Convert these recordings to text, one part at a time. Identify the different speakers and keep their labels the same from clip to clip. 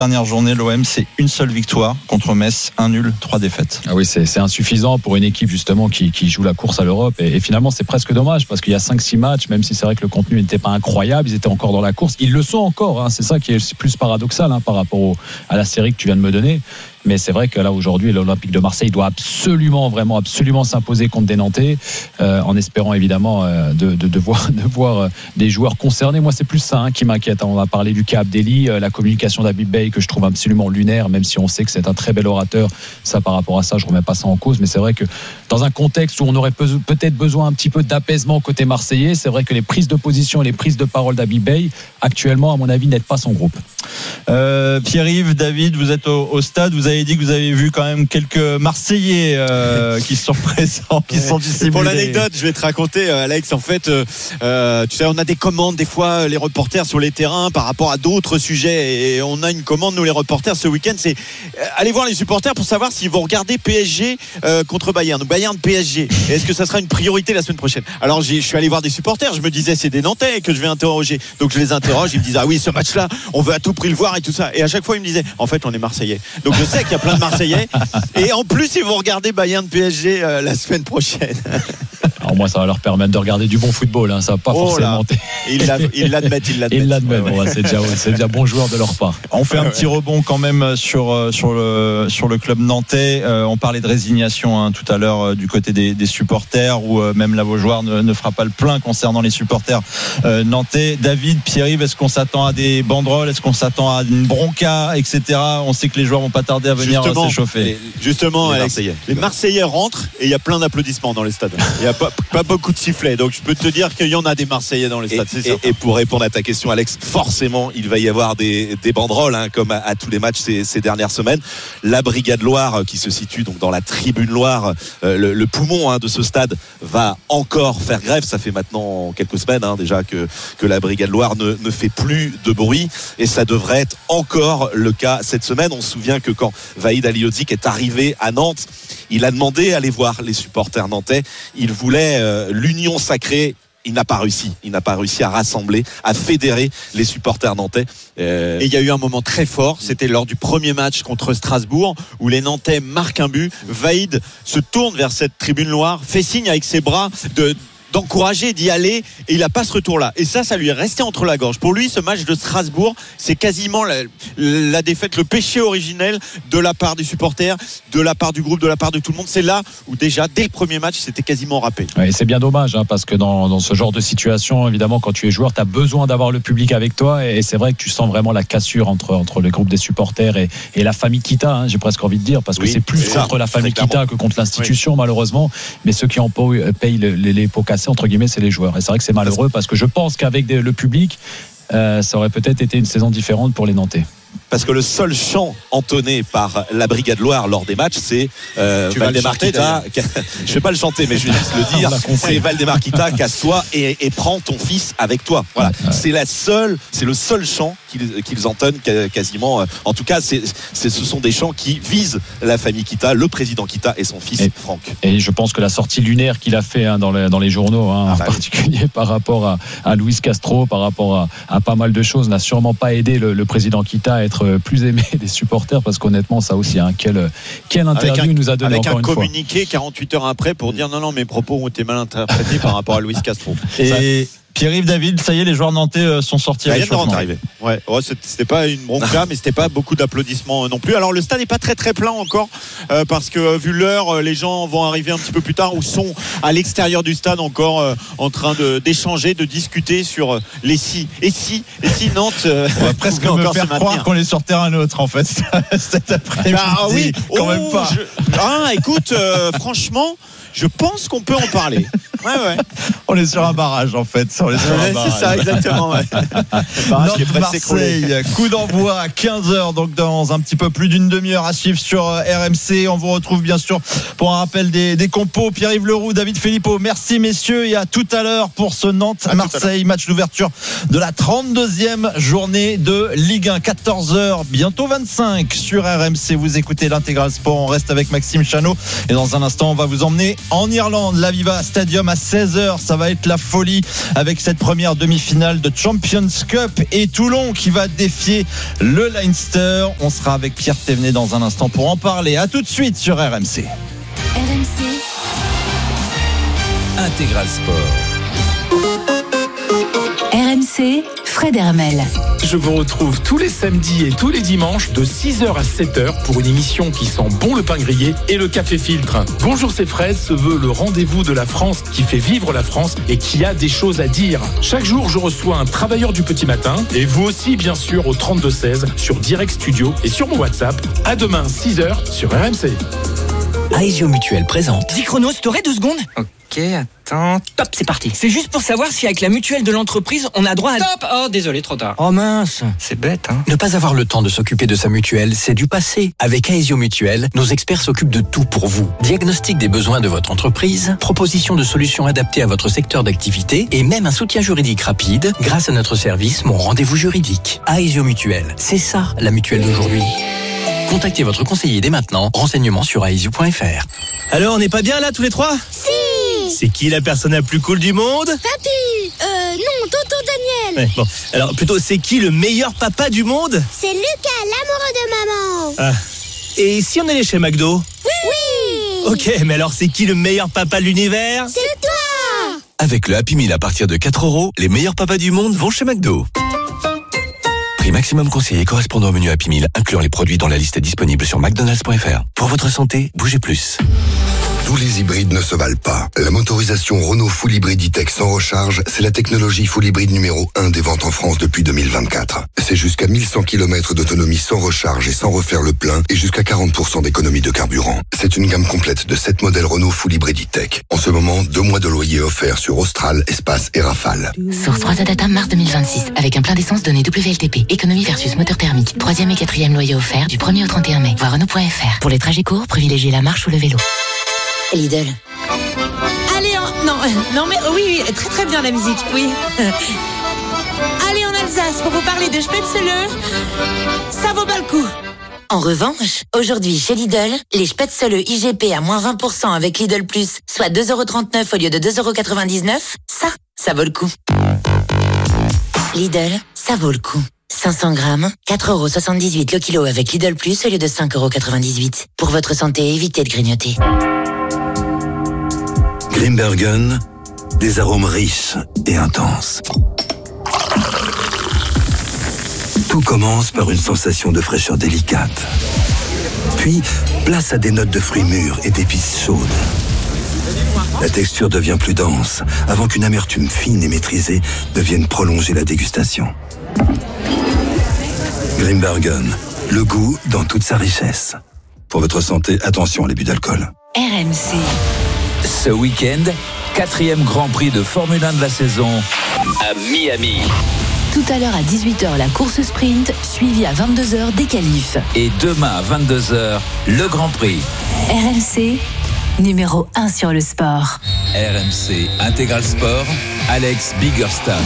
Speaker 1: Dernière journée, l'OM, c'est une seule victoire contre Metz, 1 nul, 3 défaites.
Speaker 2: Ah oui, c'est insuffisant pour une équipe justement qui joue la course à l'Europe. Et finalement, c'est presque dommage parce qu'il y a 5-6 matchs, même si c'est vrai que le contenu n'était pas incroyable, ils étaient encore dans la course. Ils le sont encore, hein, c'est ça qui est plus paradoxal par rapport à la série que tu viens de me donner. Mais c'est vrai que là aujourd'hui l'Olympique de Marseille doit absolument s'imposer contre des Nantais, en espérant évidemment de voir des joueurs concernés. Moi c'est plus ça qui m'inquiète. On va parler du cas Abdelli, la communication d'Habib Beye que je trouve absolument lunaire, même si on sait que c'est un très bel orateur. Ça, par rapport à ça, je remets pas ça en cause, mais c'est vrai que dans un contexte où on aurait peut-être besoin un petit peu d'apaisement côté marseillais, c'est vrai que les prises de position et les prises de parole d'Habib Beye actuellement à mon avis n'aident pas son groupe.
Speaker 1: Pierre-Yves, David, vous êtes au stade, vous avez dit que vous avez vu quand même quelques Marseillais qui sont présents, qui sont dissimulés.
Speaker 3: Pour l'anecdote, je vais te raconter, Alex, en fait, tu sais, on a des commandes des fois, les reporters sur les terrains par rapport à d'autres sujets, et on a une commande, nous les reporters, ce week-end, c'est aller voir les supporters pour savoir s'ils vont regarder PSG contre Bayern, ou Bayern PSG. Et est-ce que ça sera une priorité la semaine prochaine? Alors je suis allé voir des supporters, je me disais c'est des Nantais que je vais interroger, donc je les interroge, ils me disent ah oui, ce match-là, on veut à tout prix le voir et tout ça, et à chaque fois ils me disaient en fait on est Marseillais, donc je sais qu'il y a plein de Marseillais, et en plus ils vont regarder Bayern PSG la semaine prochaine.
Speaker 2: Alors moi ça va leur permettre de regarder du bon football, ça va pas forcément.
Speaker 3: Ils l'admettent.
Speaker 2: Ouais. C'est déjà bon joueur de leur part.
Speaker 1: On fait un petit rebond quand même sur le club nantais. On parlait de résignation tout à l'heure du côté des supporters, où même la Beaujoire ne fera pas le plein concernant les supporters nantais. David, Pierre-Yves, est-ce qu'on s'attend à des banderoles, est-ce qu'on s'attend à une bronca, etc. On sait que les joueurs vont pas tarder à venir s'échauffer.
Speaker 3: Justement, les Marseillais rentrent et il y a plein d'applaudissements dans les stades. Il y a pas beaucoup de sifflets, donc je peux te dire qu'il y en a des Marseillais dans les stades.
Speaker 4: Et pour répondre à ta question, Alex, forcément il va y avoir des banderoles, comme à tous les matchs ces dernières semaines. La Brigade Loire, qui se situe donc dans la tribune Loire, le poumon de ce stade, va encore faire grève. Ça fait maintenant quelques semaines déjà que la Brigade Loire ne fait plus de bruit, et ça devrait être encore le cas cette semaine. On se souvient que quand Vahid Halilhodžić est arrivé à Nantes, il a demandé à aller voir les supporters nantais. Il voulait l'union sacrée. Il n'a pas réussi à rassembler, à fédérer les supporters nantais.
Speaker 3: Et il y a eu un moment très fort, c'était lors du premier match contre Strasbourg, où les Nantais marquent un but. Vahid se tourne vers cette tribune Loire, fait signe avec ses bras d'encourager, d'y aller, et il n'a pas ce retour-là. Et ça lui est resté entre la gorge. Pour lui, ce match de Strasbourg, c'est quasiment la défaite, le péché originel de la part des supporters, de la part du groupe, de la part de tout le monde. C'est là où déjà, dès le premier match, c'était quasiment râpé.
Speaker 2: Et c'est bien dommage, parce que dans ce genre de situation, évidemment, quand tu es joueur, tu as besoin d'avoir le public avec toi, et c'est vrai que tu sens vraiment la cassure entre le groupe des supporters et la famille Kita, j'ai presque envie de dire, parce que c'est plus contre la famille Kita que contre l'institution, malheureusement. Mais ceux qui en payent les pots cassés, entre guillemets, c'est les joueurs. Et c'est vrai que c'est malheureux, parce que je pense qu'avec le public, ça aurait peut-être été une saison différente pour les Nantais.
Speaker 4: Parce que le seul chant entonné par la Brigade Loire lors des matchs, c'est Valdemar Kita. Je vais pas le chanter, mais je vais juste le dire. C'est Valdemar Kita, casse-toi et prends ton fils avec toi. Voilà. C'est le seul chant qu'ils entonnent quasiment. En tout cas, ce sont des chants qui visent la famille Kita, le président Kita et son fils Franck.
Speaker 2: Et je pense que la sortie lunaire qu'il a fait dans les journaux, en particulier par rapport à Luis Castro, par rapport à pas mal de choses, n'a sûrement pas aidé le président Kita à être plus aimé des supporters, parce qu'honnêtement ça aussi, quelle interview il nous a donné encore une fois.
Speaker 3: Avec un communiqué 48 heures après pour dire non, mes propos ont été mal interprétés par rapport à Luis Castro.
Speaker 1: Et Pierre-Yves, David, ça y est, les joueurs nantais sont sortis à l'échauffement.
Speaker 3: C'était pas une bronca, mais c'était pas beaucoup d'applaudissements non plus. Alors le stade n'est pas très très plein encore, parce que vu l'heure, les gens vont arriver un petit peu plus tard, ou sont à l'extérieur du stade encore en train d'échanger, de discuter sur les si Nantes.
Speaker 1: On va presque me faire croire qu'on est sur terrain neutre en fait cet après-midi.
Speaker 3: Oui,
Speaker 1: quand même pas.
Speaker 3: Écoute, franchement, je pense qu'on peut en parler. Ouais.
Speaker 1: On est sur un barrage en fait.
Speaker 3: C'est ça, exactement.
Speaker 1: Marseille, coup d'envoi à 15h, donc dans un petit peu plus d'une demi-heure à suivre sur RMC. On vous retrouve bien sûr pour un rappel des compos. Pierre-Yves Leroux, David Filippo, merci messieurs, et à tout à l'heure pour ce Nantes-Marseille, match d'ouverture de la 32e journée de Ligue 1. 14h, bientôt 25 sur RMC. Vous écoutez l'Intégral Sport, on reste avec Maxime Chanot, et dans un instant on va vous emmener en Irlande, l'Aviva Stadium à 16h. Ça va être la folie avec cette première demi-finale de Champions Cup et Toulon qui va défier le Leinster. On sera avec Pierre Thévenet dans un instant pour en parler. À tout de suite sur RMC.
Speaker 5: RMC
Speaker 6: Intégral Sport.
Speaker 5: RMC, Fred Hermel.
Speaker 7: Je vous retrouve tous les samedis et tous les dimanches de 6h à 7h pour une émission qui sent bon le pain grillé et le café filtre. Bonjour, c'est Fred se veut le rendez-vous de la France qui fait vivre la France et qui a des choses à dire. Chaque jour, je reçois un travailleur du petit matin et vous aussi, bien sûr, au 32-16 sur Direct Studio et sur mon WhatsApp. À demain, 6h sur RMC.
Speaker 6: Aesio Mutuelle présente.
Speaker 8: Dis Chronos, t'aurais 2 secondes ? Ok, attends. Top, c'est parti. C'est juste pour savoir si avec la mutuelle de l'entreprise, on a droit à... Stop. Oh, désolé, trop tard. Oh mince, c'est bête, hein.
Speaker 6: Ne pas avoir le temps de s'occuper de sa mutuelle, c'est du passé. Avec Aesio Mutuelle, nos experts s'occupent de tout pour vous. Diagnostic des besoins de votre entreprise, proposition de solutions adaptées à votre secteur d'activité et même un soutien juridique rapide grâce à notre service Mon Rendez-vous Juridique. Aesio Mutuelle, c'est ça la mutuelle d'aujourd'hui. Contactez votre conseiller dès maintenant. Renseignements sur aesio.fr.
Speaker 9: Alors, on n'est pas bien là tous les trois ?
Speaker 10: Si.
Speaker 9: C'est qui la personne la plus cool du monde ?
Speaker 10: Papy. Non, tonton Daniel.
Speaker 9: Ouais, bon. Alors, plutôt, c'est qui le meilleur papa du monde ?
Speaker 10: C'est Lucas, l'amoureux de maman.
Speaker 9: Ah. Et si on allait chez McDo ?
Speaker 10: Oui.
Speaker 9: Ok, mais alors c'est qui le meilleur papa de l'univers ?
Speaker 10: C'est toi.
Speaker 11: Avec le Happy Meal à partir de 4 €, les meilleurs papas du monde vont chez McDo. Prix maximum conseillé correspondant au menu Happy Meal, incluant les produits dans la liste disponible sur McDonald's.fr. Pour votre santé, bougez plus.
Speaker 12: Tous les hybrides ne se valent pas. La motorisation Renault Full Hybrid E-Tech sans recharge, c'est la technologie Full Hybrid numéro 1 des ventes en France depuis 2024. C'est jusqu'à 1100 km d'autonomie sans recharge et sans refaire le plein et jusqu'à 40% d'économie de carburant. C'est une gamme complète de 7 modèles Renault Full Hybrid E-Tech. En ce moment, 2 mois de loyer offerts sur Austral, Espace et Rafale.
Speaker 5: Source 3 Data mars 2026 avec un plein d'essence donné WLTP. Économie versus moteur thermique. 3e et 4e loyer offert du 1er au 31 mai. Voir Renault.fr. Pour les trajets courts, privilégiez la marche ou le vélo. Lidl.
Speaker 13: Allez, non mais oui, très très bien la musique, oui. Allez en Alsace pour vous parler de Spätzle. Ça vaut pas le coup.
Speaker 5: En revanche, aujourd'hui chez Lidl, les Spätzle IGP à moins 20% avec Lidl Plus, soit 2,39 € au lieu de 2,99 €, ça vaut le coup. Lidl, ça vaut le coup. 500 grammes, 4,78 € le kilo avec Lidl Plus au lieu de 5,98 €. Pour votre santé, évitez de grignoter.
Speaker 11: Grimbergen, des arômes riches et intenses. Tout commence par une sensation de fraîcheur délicate. Puis, place à des notes de fruits mûrs et d'épices chaudes. La texture devient plus dense, avant qu'une amertume fine et maîtrisée ne vienne prolonger la dégustation. Grimbergen, le goût dans toute sa richesse. Pour votre santé, attention à l'abus d'alcool.
Speaker 5: RMC.
Speaker 6: Ce week-end, 4e Grand Prix de Formule 1 de la saison à Miami.
Speaker 5: Tout à l'heure à 18h, la course sprint, suivie à 22h des qualifs.
Speaker 6: Et demain à 22h, le Grand Prix.
Speaker 5: RMC, numéro 1 sur le sport.
Speaker 6: RMC Intégral Sport, Alex Biggerstaff.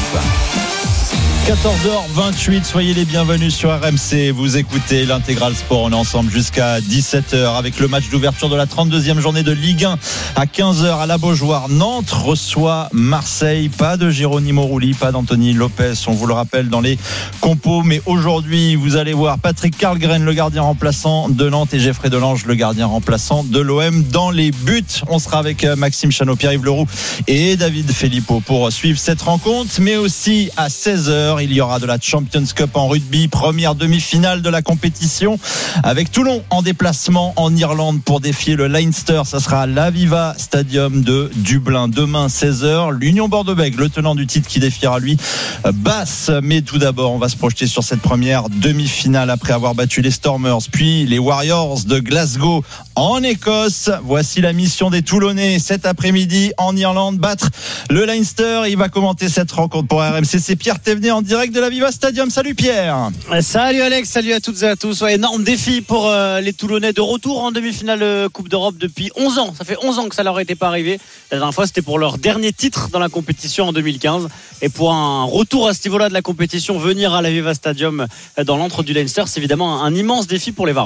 Speaker 1: 14h28, soyez les bienvenus sur RMC. Vous écoutez l'Intégral Sport. On est ensemble jusqu'à 17h avec le match d'ouverture de la 32e journée de Ligue 1 à 15h à la Beaujoire. Nantes reçoit Marseille. Pas de Geronimo Rulli, pas d'Anthony Lopez. On vous le rappelle dans les compos. Mais aujourd'hui, vous allez voir Patrick Karlgren, le gardien remplaçant de Nantes, et Geoffrey Delange, le gardien remplaçant de l'OM dans les buts. On sera avec Maxime Chanot, Pierre-Yves Leroux et David Filippo pour suivre cette rencontre. Mais aussi à 16h, il y aura de la Champions Cup en rugby, première demi-finale de la compétition avec Toulon en déplacement en Irlande pour défier le Leinster. Ça sera à l'Aviva Stadium de Dublin demain 16h. L'Union Bordeaux-Bègles, le tenant du titre, qui défiera lui Basse. Mais tout d'abord, on va se projeter sur cette première demi-finale après avoir battu les Stormers puis les Warriors de Glasgow en Écosse. Voici la mission des Toulonnais cet après-midi en Irlande, battre le Leinster. Il va commenter cette rencontre pour RMC. C'est Pierre Thévenet en direct de l'Aviva Stadium. Salut Pierre.
Speaker 14: Salut Alex, salut à toutes et à tous. Énorme défi pour les Toulonnais, de retour en demi-finale Coupe d'Europe depuis 11 ans. Ça fait 11 ans que ça leur était pas arrivé. La dernière fois, c'était pour leur dernier titre dans la compétition en 2015. Et pour un retour à ce niveau-là de la compétition, venir à l'Aviva Stadium dans l'antre du Leinster, c'est évidemment un immense défi pour les Varois.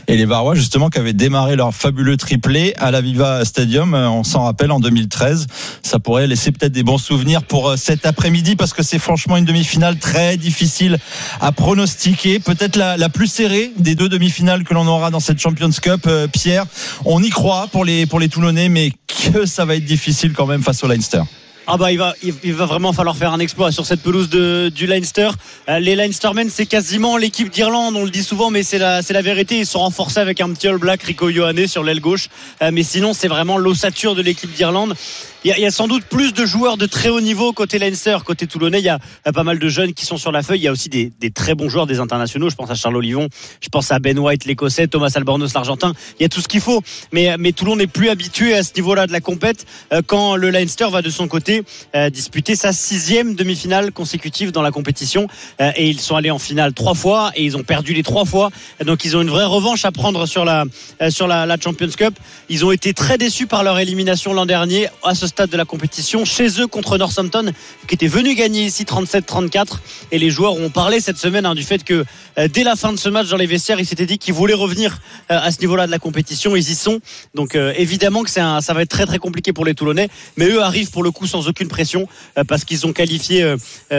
Speaker 1: Et les Varois, justement, qui avaient démarré leur fabuleux triplé à l'Aviva Stadium, on s'en rappelle, en 2013. Ça pourrait laisser peut-être des bons souvenirs pour cet après-midi, parce que c'est franchement une demi-finale très difficile à pronostiquer. Peut-être la plus serrée des deux demi-finales que l'on aura dans cette Champions Cup. Pierre, on y croit pour les Toulonnais, mais que ça va être difficile quand même face au Leinster.
Speaker 14: Ah bah il va vraiment falloir faire un exploit sur cette pelouse du Leinster. Les Leinstermen, c'est quasiment l'équipe d'Irlande, on le dit souvent, mais c'est la vérité. Ils sont renforcés avec un petit All Black, Rico Ioane, sur l'aile gauche, mais sinon c'est vraiment l'ossature de l'équipe d'Irlande. Il y a sans doute plus de joueurs de très haut niveau côté Leinster. Côté Toulonnais, il y a pas mal de jeunes qui sont sur la feuille. Il y a aussi des très bons joueurs, des internationaux. Je pense à Charles Olivon, je pense à Ben White, l'Écossais, Thomas Albornoz, l'Argentin. Il y a tout ce qu'il faut. Mais Toulon n'est plus habitué à ce niveau-là de la compète quand le Leinster va de son côté disputer sa 6e demi-finale consécutive dans la compétition. Et ils sont allés en finale 3 fois et ils ont perdu les 3 fois. Donc ils ont une vraie revanche à prendre sur la Champions Cup. Ils ont été très déçus par leur élimination l'an dernier à ce stade de la compétition, chez eux contre Northampton, qui était venu gagner ici 37-34. Et les joueurs ont parlé cette semaine du fait que dès la fin de ce match dans les vestiaires, ils s'étaient dit qu'ils voulaient revenir à ce niveau-là de la compétition. Ils y sont. Donc évidemment que ça va être très très compliqué pour les Toulonnais, mais eux arrivent pour le coup sans aucune pression parce qu'ils ont qualifié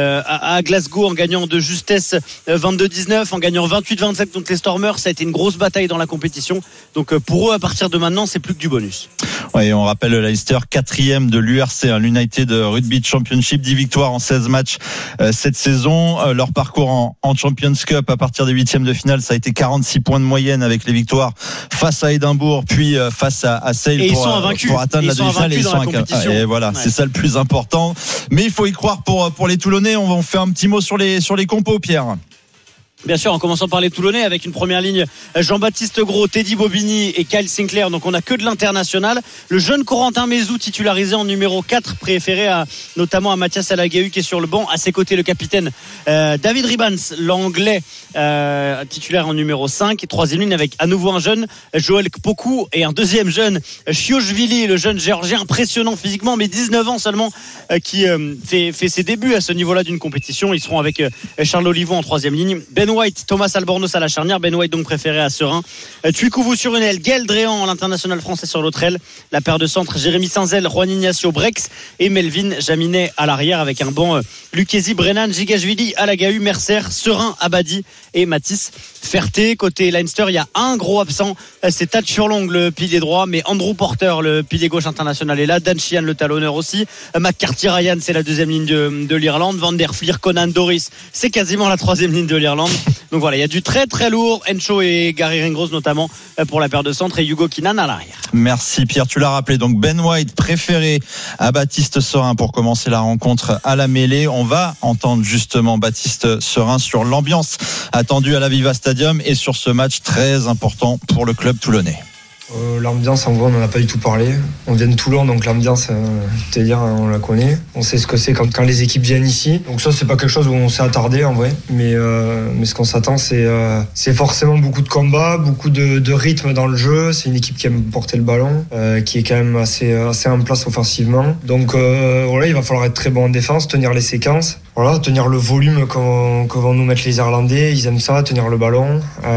Speaker 14: à Glasgow en gagnant de justesse 22-19, en gagnant 28-27 contre les Stormers. Ça a été une grosse bataille dans la compétition. Donc pour eux, à partir de maintenant, c'est plus que du bonus.
Speaker 1: Ouais, on rappelle le Leicester 4e de l'URC, l'United Rugby Championship, 10 victoires en 16 matchs cette saison. Leur parcours en Champions Cup à partir des 8e de finale, ça a été 46 points de moyenne avec les victoires face à Édimbourg puis face à Sale pour atteindre la demi-finale. Et voilà, ouais. C'est ça le plus important. Mais il faut y croire pour les Toulonnais. On va faire un petit mot sur les compos, Pierre.
Speaker 14: Bien sûr, en commençant par les Toulonnais avec une première ligne Jean-Baptiste Gros, Teddy Bobigny et Kyle Sinclair. Donc on n'a que de l'international. Le jeune Corentin Mézou titularisé en numéro 4, préféré notamment à Mathias Alagahu qui est sur le banc. À ses côtés le capitaine David Ribans, l'anglais titulaire en numéro 5. Et troisième ligne avec à nouveau un jeune Joël Kpoku et un deuxième jeune Chiochvili, le jeune géorgien impressionnant physiquement mais 19 ans seulement, qui fait ses débuts à ce niveau-là d'une compétition. Ils seront avec Charles Olivon en troisième ligne, Ben White, Thomas Albornoz à la charnière. Ben White donc préféré à Serein. Tuikouvou sur une aile, Gaël Dréan, l'international français sur l'autre aile. La paire de centre, Jérémy Saint-Zel, Juan Ignacio Brex et Melvin Jaminet à l'arrière avec un banc Lucchesi, Brennan, Gigashvili, Alagahu, Mercer, Serein, Abadi et Mathis Ferté. Côté Leinster, il y a un gros absent, c'est Tad Furlong, le pilier droit, mais Andrew Porter, le pilier gauche international est là. Dan Sheehan, le talonneur aussi. McCarthy Ryan, c'est la deuxième ligne de l'Irlande. Van der Flier, Conan Doris, c'est quasiment la troisième ligne de l'Irlande. Donc voilà, il y a du très très lourd. Encho et Gary Ringrose notamment pour la paire de centre et Hugo Kinan à l'arrière.
Speaker 1: Merci Pierre, tu l'as rappelé. Donc Ben White préféré à Baptiste Serein pour commencer la rencontre à la mêlée. On va entendre justement Baptiste Serein sur l'ambiance attendue à l'Aviva Stadium et sur ce match très important pour le club toulonnais.
Speaker 15: L'ambiance, en vrai, on n'en a pas du tout parlé. On vient de Toulon, donc l'ambiance, c'est-à-dire, on la connaît. On sait ce que c'est quand les équipes viennent ici. Donc ça, c'est pas quelque chose où on s'est attardé, en vrai. Mais ce qu'on s'attend, c'est forcément beaucoup de combats, beaucoup de rythme dans le jeu. C'est une équipe qui aime porter le ballon, qui est quand même assez en place offensivement. Donc voilà, il va falloir être très bon en défense, tenir les séquences. Voilà, tenir le volume que vont nous mettre les Irlandais. Ils aiment ça, tenir le ballon.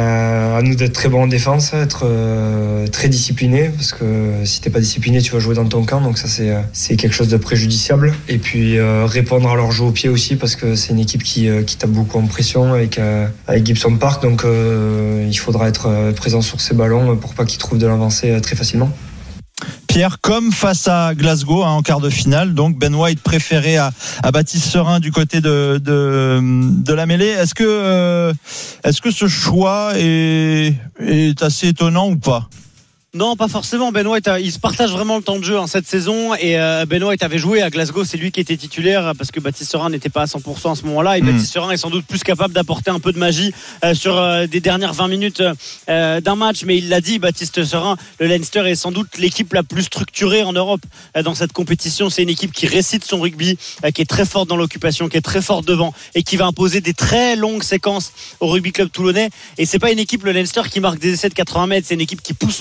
Speaker 15: À nous d'être très bons en défense, être très discipliné, parce que si t'es pas discipliné, tu vas jouer dans ton camp. Donc ça, c'est quelque chose de préjudiciable. Et puis répondre à leur jeu au pied aussi, parce que c'est une équipe qui tape beaucoup en pression avec Gibson Park. Donc il faudra être présent sur ces ballons pour pas qu'ils trouvent de l'avancée très facilement.
Speaker 1: Pierre, comme face à Glasgow en quart de finale, donc Ben White préféré à Baptiste Serein du côté de la mêlée. Est-ce que ce choix est assez étonnant ou pas ?
Speaker 14: Non, pas forcément. Ben White, il se partage vraiment le temps de jeu cette saison. Et Ben White avait joué à Glasgow, c'est lui qui était titulaire parce que Baptiste Serein n'était pas à 100% à ce moment-là. Et Baptiste Serein est sans doute plus capable d'apporter un peu de magie sur des dernières 20 minutes d'un match. Mais il l'a dit, Baptiste Serein, le Leinster est sans doute l'équipe la plus structurée en Europe dans cette compétition. C'est une équipe qui récite son rugby, qui est très forte dans l'occupation, qui est très forte devant et qui va imposer des très longues séquences au rugby club toulonnais. Et c'est pas une équipe, le Leinster, qui marque des essais de 80 mètres. C'est une équipe qui pousse son adversaire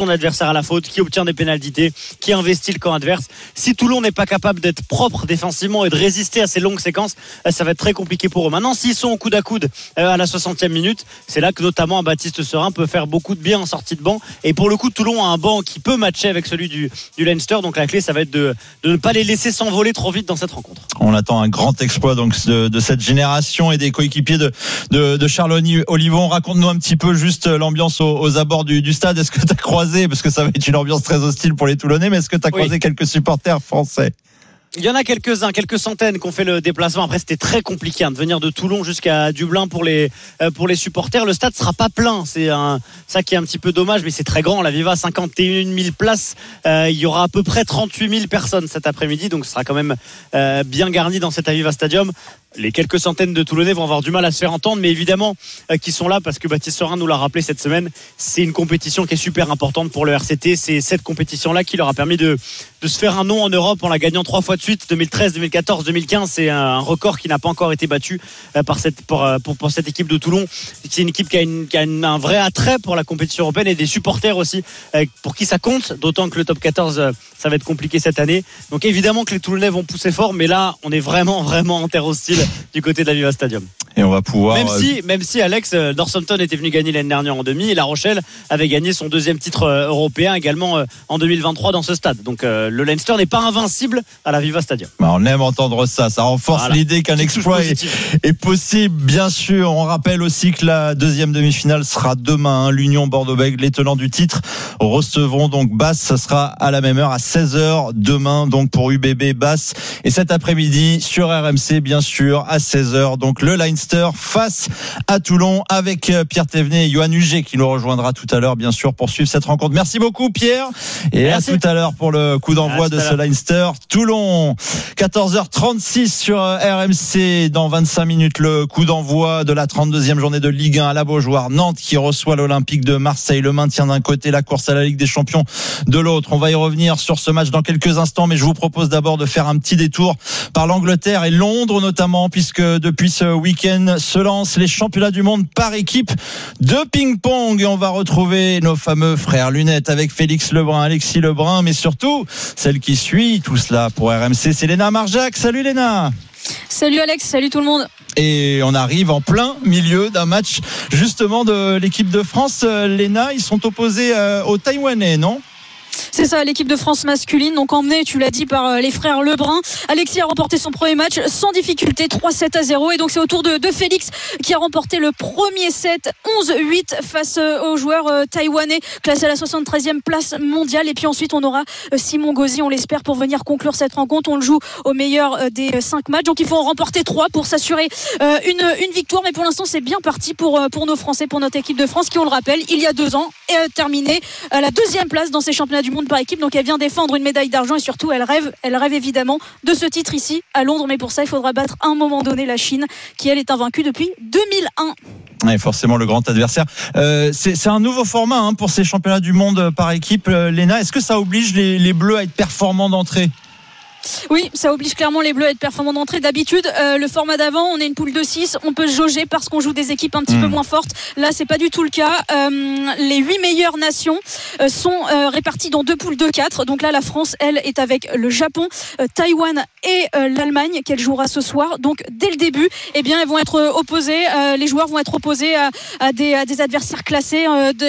Speaker 14: l'adversaire à la faute, qui obtient des pénalités, qui investit le camp adverse. Si Toulon n'est pas capable d'être propre défensivement et de résister à ces longues séquences, ça va être très compliqué pour eux. Maintenant, s'ils sont au coude à coude à la 60e minute, c'est là que notamment Baptiste Serin peut faire beaucoup de bien en sortie de banc. Et pour le coup, Toulon a un banc qui peut matcher avec celui du Leinster. Donc la clé, ça va être de ne pas les laisser s'envoler trop vite dans cette rencontre.
Speaker 1: On attend un grand exploit donc de cette génération et des coéquipiers de Charles Olivon. Raconte-nous un petit peu juste l'ambiance aux abords du stade. Est-ce que tu as croisé, parce que ça va être une ambiance très hostile pour les Toulonnais, mais est-ce que tu as croisé quelques supporters français?
Speaker 14: Il y en a quelques-uns, quelques centaines qui ont fait le déplacement. Après, c'était très compliqué de venir de Toulon jusqu'à Dublin pour les supporters. Le stade sera pas plein. C'est ça qui est un petit peu dommage, mais c'est très grand. La Viva, 51 000 places. Il y aura à peu près 38 000 personnes cet après-midi. Donc, ce sera quand même bien garni dans cet Aviva Stadium. Les quelques centaines de Toulonnais vont avoir du mal à se faire entendre, mais évidemment qui sont là parce que Baptiste Serin nous l'a rappelé cette semaine. C'est une compétition qui est super importante pour le RCT. C'est cette compétition-là qui leur a permis de se faire un nom en Europe en la gagnant 3 fois de suite, 2013, 2014, 2015. C'est un record qui n'a pas encore été battu pour cette équipe de Toulon. C'est une équipe qui a un vrai attrait pour la compétition européenne et des supporters aussi pour qui ça compte, d'autant que le top 14 ça va être compliqué cette année. Donc évidemment que les Toulonnais vont pousser fort, mais là on est vraiment en terre hostile du côté de la Viva Stadium.
Speaker 1: Et on va pouvoir
Speaker 14: même si Alex, Northampton était venu gagner l'année dernière en demi et La Rochelle avait gagné son 2e titre européen également en 2023 dans ce stade. Donc le Leinster n'est pas invincible à la Viva Stadium.
Speaker 1: On aime entendre ça renforce l'idée qu'un exploit est possible. Bien sûr, on rappelle aussi que la 2e demi-finale sera demain. L'Union Bordeaux-Bègles, les tenants du titre, recevront donc Basse. Ça sera à la même heure, à 16h demain, donc pour UBB Basse. Et cet après-midi sur RMC, bien sûr, à 16h, donc le Leinster face à Toulon avec Pierre Thévenet et Yoann Huget qui nous rejoindra tout à l'heure, bien sûr, pour suivre cette rencontre. Merci beaucoup, Pierre. Et à tout à l'heure pour le coup d'envoi de ce Leinster Toulon. 14h36 sur RMC. Dans 25 minutes, le coup d'envoi de la 32e journée de Ligue 1 à la Beaujoire. Nantes qui reçoit l'Olympique de Marseille. Le maintien d'un côté, la course à la Ligue des Champions de l'autre. On va y revenir sur ce match dans quelques instants, mais je vous propose d'abord de faire un petit détour par l'Angleterre et Londres notamment, puisque depuis ce week-end se lancent les championnats du monde par équipe de ping-pong. Et on va retrouver nos fameux frères lunettes avec Félix Lebrun, Alexis Lebrun, mais surtout celle qui suit tout cela pour RMC, c'est Léna Marjac. Salut Léna.
Speaker 16: Salut Alex, salut tout le monde.
Speaker 1: Et on arrive en plein milieu d'un match justement de l'équipe de France. Léna, ils sont opposés aux Taïwanais, non ?
Speaker 16: C'est ça, l'équipe de France masculine, donc emmenée, tu l'as dit, par les frères Lebrun. Alexis a remporté son premier match sans difficulté, 3-7-0. Et donc c'est au tour de Félix qui a remporté le premier set, 11-8 face aux joueurs taïwanais, classés à la 73e place mondiale. Et puis ensuite on aura Simon Gauzy, on l'espère, pour venir conclure cette rencontre. On le joue au meilleur des 5 matchs, donc il faut en remporter 3 pour s'assurer une victoire. Mais pour l'instant c'est bien parti pour nos Français, pour notre équipe de France qui, on le rappelle, il y a 2 ans est terminée à la 2e place dans ces championnats du monde par équipe. Donc elle vient défendre une médaille d'argent et surtout elle rêve évidemment de ce titre ici à Londres. Mais pour ça il faudra battre à un moment donné la Chine qui elle est invaincue depuis 2001.
Speaker 1: Et forcément le grand adversaire. C'est un nouveau format pour ces championnats du monde par équipe. Léna, est-ce que ça oblige les Bleus à être performants d'entrée ?
Speaker 16: Oui, ça oblige clairement les Bleus à être performants d'entrée. D'habitude, le format d'avant, on est une poule de 6, on peut se jauger parce qu'on joue des équipes un petit peu moins fortes. Là, c'est pas du tout le cas. Les 8 meilleures nations sont réparties dans 2 poules de 4. Donc là, la France, elle, est avec le Japon, Taïwan et l'Allemagne qu'elle jouera ce soir. Donc dès le début, eh bien, elles vont être opposées. Les joueurs vont être opposés à des adversaires classés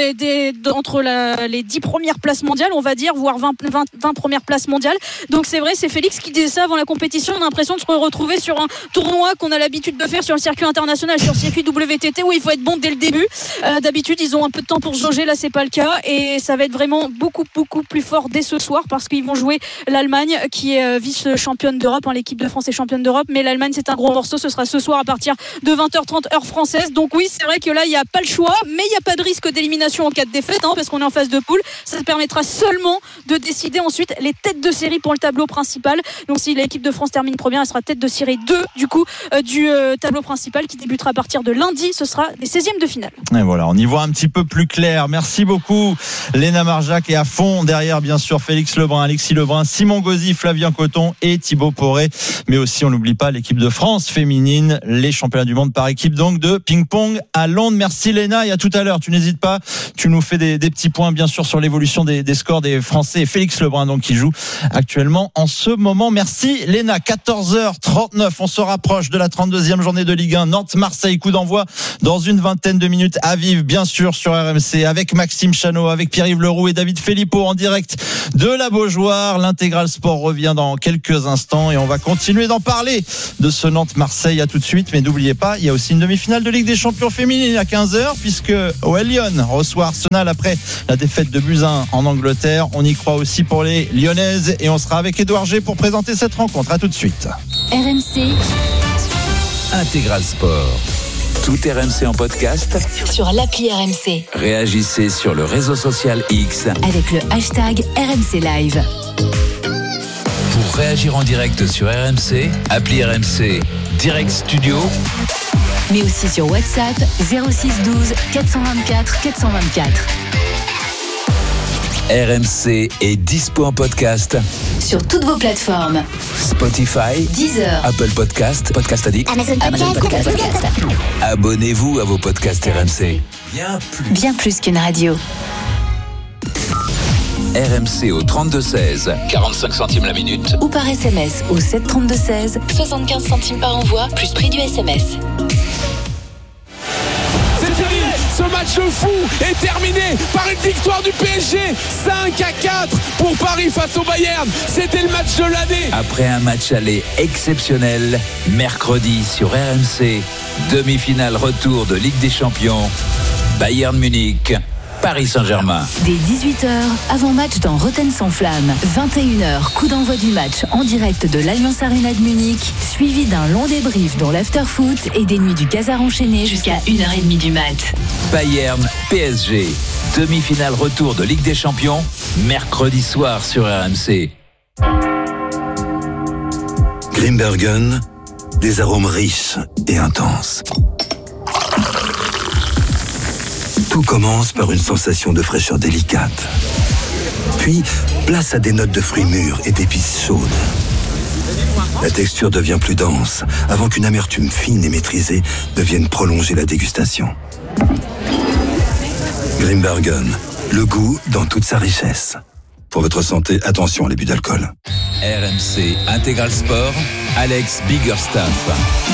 Speaker 16: entre les 10 premières places mondiales, on va dire, voire 20 premières places mondiales. Donc c'est vrai, c'est Félix qui disait ça avant la compétition. On a l'impression de se retrouver sur un tournoi qu'on a l'habitude de faire sur le circuit international, sur le circuit WTT, où il faut être bon dès le début. D'habitude ils ont un peu de temps pour se jauger, là c'est pas le cas et ça va être vraiment beaucoup plus fort dès ce soir parce qu'ils vont jouer l'Allemagne qui est vice-championne d'Europe. L'équipe de France est championne d'Europe, mais l'Allemagne c'est un gros morceau. Ce sera ce soir à partir de 20h30 heure française. Donc oui, c'est vrai que là il n'y a pas le choix, mais il n'y a pas de risque d'élimination en cas de défaite parce qu'on est en phase de poule. Ça permettra seulement de décider ensuite les têtes de série pour le tableau principal. finale. Donc si l'équipe de France termine première, elle sera tête de série 2 du coup du tableau principal qui débutera à partir de lundi. Ce sera des 16e de finale.
Speaker 1: Et voilà, on y voit un petit peu plus clair. Merci beaucoup Léna Marjac, et à fond derrière bien sûr Félix Lebrun, Alexis Lebrun, Simon Gauzy, Flavien Coton et Thibaut Poré. Mais aussi on n'oublie pas l'équipe de France féminine, les championnats du monde par équipe donc de ping-pong à Londres. Merci Léna, et à tout à l'heure. Tu n'hésites pas, tu nous fais des petits points bien sûr sur l'évolution des scores des Français, et Félix Lebrun donc qui joue actuellement en ce moment. Merci Léna. 14h39, on se rapproche de la 32e journée de Ligue 1. Nantes-Marseille, coup d'envoi dans une vingtaine de minutes à vivre bien sûr sur RMC avec Maxime Chanot, avec Pierre-Yves Leroux et David Filippo en direct de la Beaujoire. L'intégral sport revient dans quelques instants et on va continuer d'en parler de ce Nantes-Marseille. À tout de suite, mais n'oubliez pas, il y a aussi une demi-finale de Ligue des Champions féminine à 15h puisque OL Lyon reçoit Arsenal après la défaite de Buzyn en Angleterre. On y croit aussi pour les Lyonnaises et on sera avec Édouard G pour présenter cette rencontre. À tout de suite.
Speaker 17: RMC
Speaker 18: Intégral Sport. Tout RMC en podcast
Speaker 17: sur l'appli RMC.
Speaker 18: Réagissez sur le réseau social X
Speaker 17: avec le hashtag RMC Live.
Speaker 18: Pour réagir en direct sur RMC, appli RMC Direct Studio.
Speaker 17: Mais aussi sur WhatsApp 06 12 424 424.
Speaker 18: RMC est dispo en podcast
Speaker 17: sur toutes vos plateformes.
Speaker 18: Spotify,
Speaker 17: Deezer,
Speaker 18: Apple Podcast, Podcast Addict,
Speaker 17: Amazon Podcast.
Speaker 18: Abonnez-vous à vos podcasts RMC.
Speaker 17: Bien plus qu'une radio.
Speaker 18: RMC au 32-16, 45 centimes la minute.
Speaker 17: Ou par SMS au 732-16, 75 centimes par envoi, plus prix du SMS.
Speaker 19: C'est fini, ce match de fou est terminé par une victoire du PSG 5-4 pour Paris face au Bayern. C'était le match de l'année.
Speaker 18: Après un match aller exceptionnel, mercredi sur RMC, demi-finale retour de Ligue des Champions, Bayern Munich, Paris Saint-Germain.
Speaker 17: Dès 18h, avant-match dans Rotten sans flamme. 21h, coup d'envoi du match en direct de l'Allianz Arena de Munich, suivi d'un long débrief dans l'after-foot et des nuits du Casar enchaîné jusqu'à 1h30 du mat.
Speaker 18: Bayern PSG, demi-finale retour de Ligue des Champions, mercredi soir sur RMC.
Speaker 11: Grimbergen, des arômes riches et intenses. Tout commence par une sensation de fraîcheur délicate. Puis, place à des notes de fruits mûrs et d'épices chaudes. La texture devient plus dense, avant qu'une amertume fine et maîtrisée ne vienne prolonger la dégustation. Grimbergen, le goût dans toute sa richesse. Pour votre santé, attention à l'abus d'alcool.
Speaker 18: RMC Intégral Sport, Alex Biggerstaff.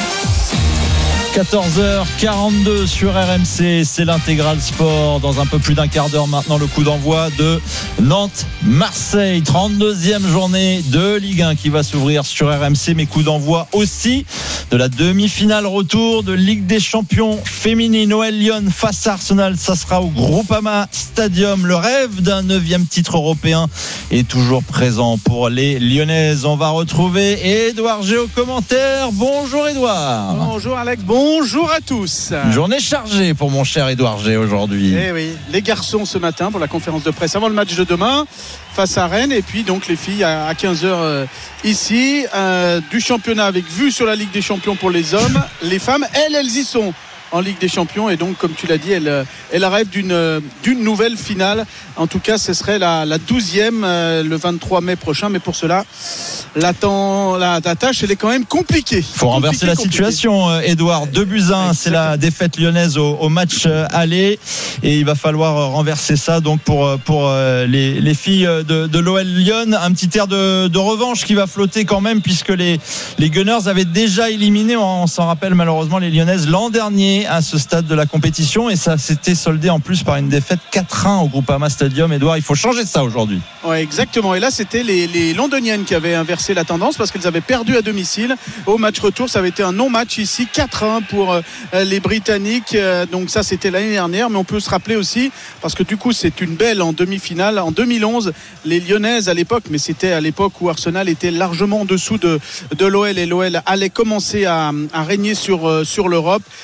Speaker 1: 14h42 sur RMC, c'est l'intégral sport. Dans un peu plus d'un quart d'heure maintenant, le coup d'envoi de Nantes-Marseille, 32e journée de Ligue 1 qui va s'ouvrir sur RMC, mais coup d'envoi aussi de la demi-finale retour de Ligue des Champions féminine. OL Lyon face à Arsenal, ça sera au Groupama Stadium. Le rêve d'un 9e titre européen est toujours présent pour les Lyonnaises. On va retrouver Édouard G au commentaire. Bonjour Édouard.
Speaker 20: Bonjour Alex, bonjour à tous.
Speaker 1: Une journée chargée pour mon cher Édouard G aujourd'hui.
Speaker 20: Eh oui, les garçons ce matin pour la conférence de presse avant le match de demain face à Rennes, et puis donc les filles à 15h ici, du championnat avec vue sur la Ligue des Champions pour les hommes. Les femmes, elles y sont en Ligue des Champions, et donc comme tu l'as dit, elle rêve d'une nouvelle finale. En tout cas, ce serait la 12e le 23 mai prochain, mais pour cela la tâche elle est quand même compliquée.
Speaker 1: Il faut renverser la situation, Édouard. 2-1, c'est la défaite lyonnaise au match aller, et il va falloir renverser ça donc pour les filles de l'OL Lyon. Un petit air de revanche qui va flotter quand même, puisque les Gunners avaient déjà éliminé, on s'en rappelle malheureusement, les Lyonnaises l'an dernier à ce stade de la compétition, et ça s'était soldé en plus par une défaite 4-1 au Groupama Stadium. Édouard, il faut changer ça aujourd'hui.
Speaker 20: Ouais, exactement, et là c'était les Londoniennes qui avaient inversé la tendance, parce qu'elles avaient perdu à domicile au match retour. Ça avait été un non-match ici, 4-1 pour les Britanniques, donc ça c'était l'année dernière, mais on peut se rappeler aussi, parce que du coup c'est une belle en demi-finale en 2011, les Lyonnaises à l'époque, mais c'était à l'époque où Arsenal était largement en dessous de l'OL, et l'OL allait commencer à régner sur l'Europe. Eh bien, il y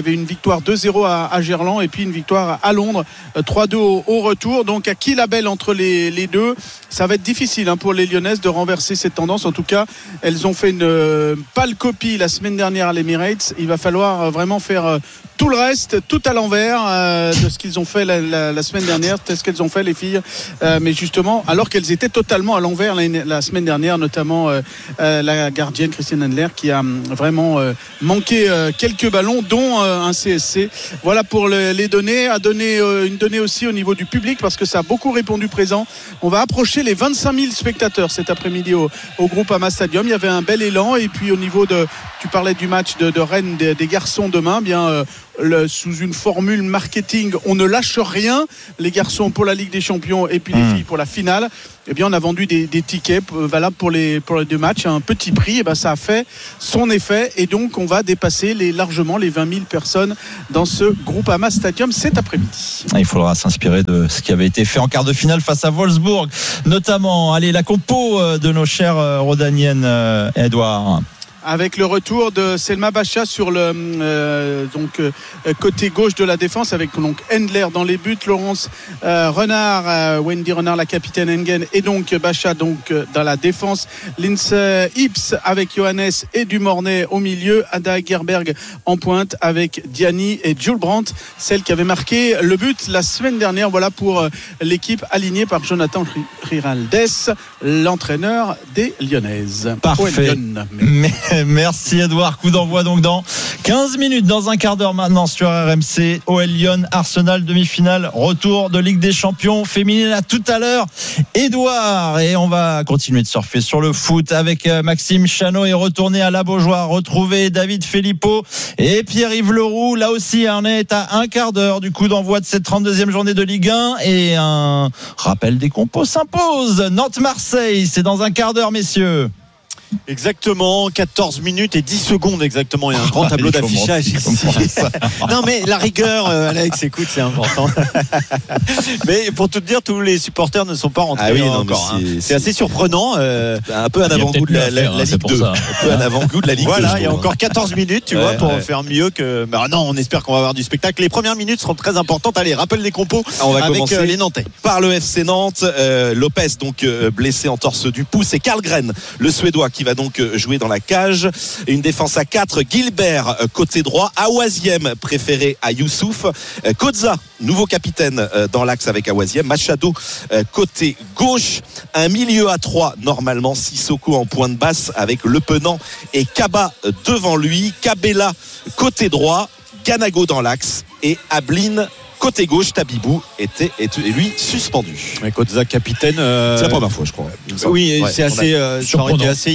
Speaker 20: avait une victoire 2-0 à Gerland et puis une victoire à Londres 3-2 au retour. Donc à qui la belle entre les deux? Ça va être difficile pour les Lyonnaises de renverser cette tendance. En tout cas, elles ont fait une pâle copie la semaine dernière à l'Emirates. Il va falloir vraiment faire tout le reste, tout à l'envers de ce qu'ils ont fait la semaine dernière. C'est ce qu'elles ont fait, les filles. Mais justement, alors qu'elles étaient totalement à l'envers la semaine dernière, notamment la gardienne Christiane Handler qui a vraiment manqué quelques ballons, dont un CSC. Voilà pour les données. À donner une donnée aussi au niveau du public, parce que ça a beaucoup répondu présent. On va approcher les 25 000 spectateurs cet après-midi au Groupama Stadium. Il y avait un bel élan. Et puis au niveau tu parlais du match de Rennes des garçons demain, bien sous une formule marketing, on ne lâche rien, les garçons pour la Ligue des Champions et puis les filles pour la finale. Eh bien, on a vendu des tickets valables pour les deux matchs à un petit prix. Et ben, ça a fait son effet, et donc on va dépasser largement les 20 000 personnes dans ce Groupama Stadium cet après-midi.
Speaker 1: Il faudra s'inspirer de ce qui avait été fait en quart de finale face à Wolfsburg, notamment. Allez, la compo de nos chères Rodaniennes, Edouard.
Speaker 20: Avec le retour de Selma Bacha sur le côté gauche de la défense, avec donc Handler dans les buts, Laurence Renard, Wendy Renard la capitaine Engen, et donc Bacha donc dans la défense, Lindsay Ips avec Johannes et Dumornay au milieu, Ada Gerberg en pointe avec Diani et Jules Brandt, celle qui avait marqué le but la semaine dernière. Voilà pour l'équipe alignée par Jonathan Riraldes, l'entraîneur des Lyonnaises.
Speaker 1: Parfait. Merci Edouard. Coup d'envoi donc dans 15 minutes, dans un quart d'heure maintenant sur RMC. OL Lyon, Arsenal, demi-finale, retour de Ligue des Champions féminine. À tout à l'heure, Edouard. Et on va continuer de surfer sur le foot avec Maxime Chanot et retourner à la Beaujoire, retrouver David Filippo et Pierre-Yves Leroux. Là aussi, on est à un quart d'heure du coup d'envoi de cette 32e journée de Ligue 1, et un rappel des compos s'impose. Nantes-Marseille, c'est dans un quart d'heure, messieurs.
Speaker 3: Exactement, 14 minutes et 10 secondes exactement. Il y a un grand tableau d'affichage ici. Non mais la rigueur, Alex, écoute, c'est important. Mais pour tout te dire, tous les supporters ne sont pas rentrés encore. C'est assez surprenant.
Speaker 4: Un peu un avant-goût de la Ligue 2. Un peu un avant-goût de la Ligue 2.
Speaker 3: Voilà, il y a encore 14 minutes, tu vois, pour faire mieux que. Bah non, on espère qu'on va avoir du spectacle. Les premières minutes seront très importantes. Allez, rappel des compos.
Speaker 4: On va
Speaker 3: avec
Speaker 4: commencer
Speaker 3: les Nantais.
Speaker 4: par le FC Nantes. Lopez donc blessé en torse du pouce, et Karlgren, le Suédois, qui va donc jouer dans la cage. Une défense à 4, Gilbert côté droit, Awaziem préféré à Youssouf, Koza nouveau capitaine dans l'axe avec Awaziem, Machado côté gauche, un milieu à 3 normalement, Sissoko en pointe basse avec Le Penant et Kaba devant lui, Kabela côté droit, Ganago dans l'axe et Ablin côté gauche. Tabibou était lui suspendu.
Speaker 3: Koza capitaine.
Speaker 4: C'est la première fois, je crois.
Speaker 3: Oui, c'est assez
Speaker 2: surprenant.
Speaker 3: assez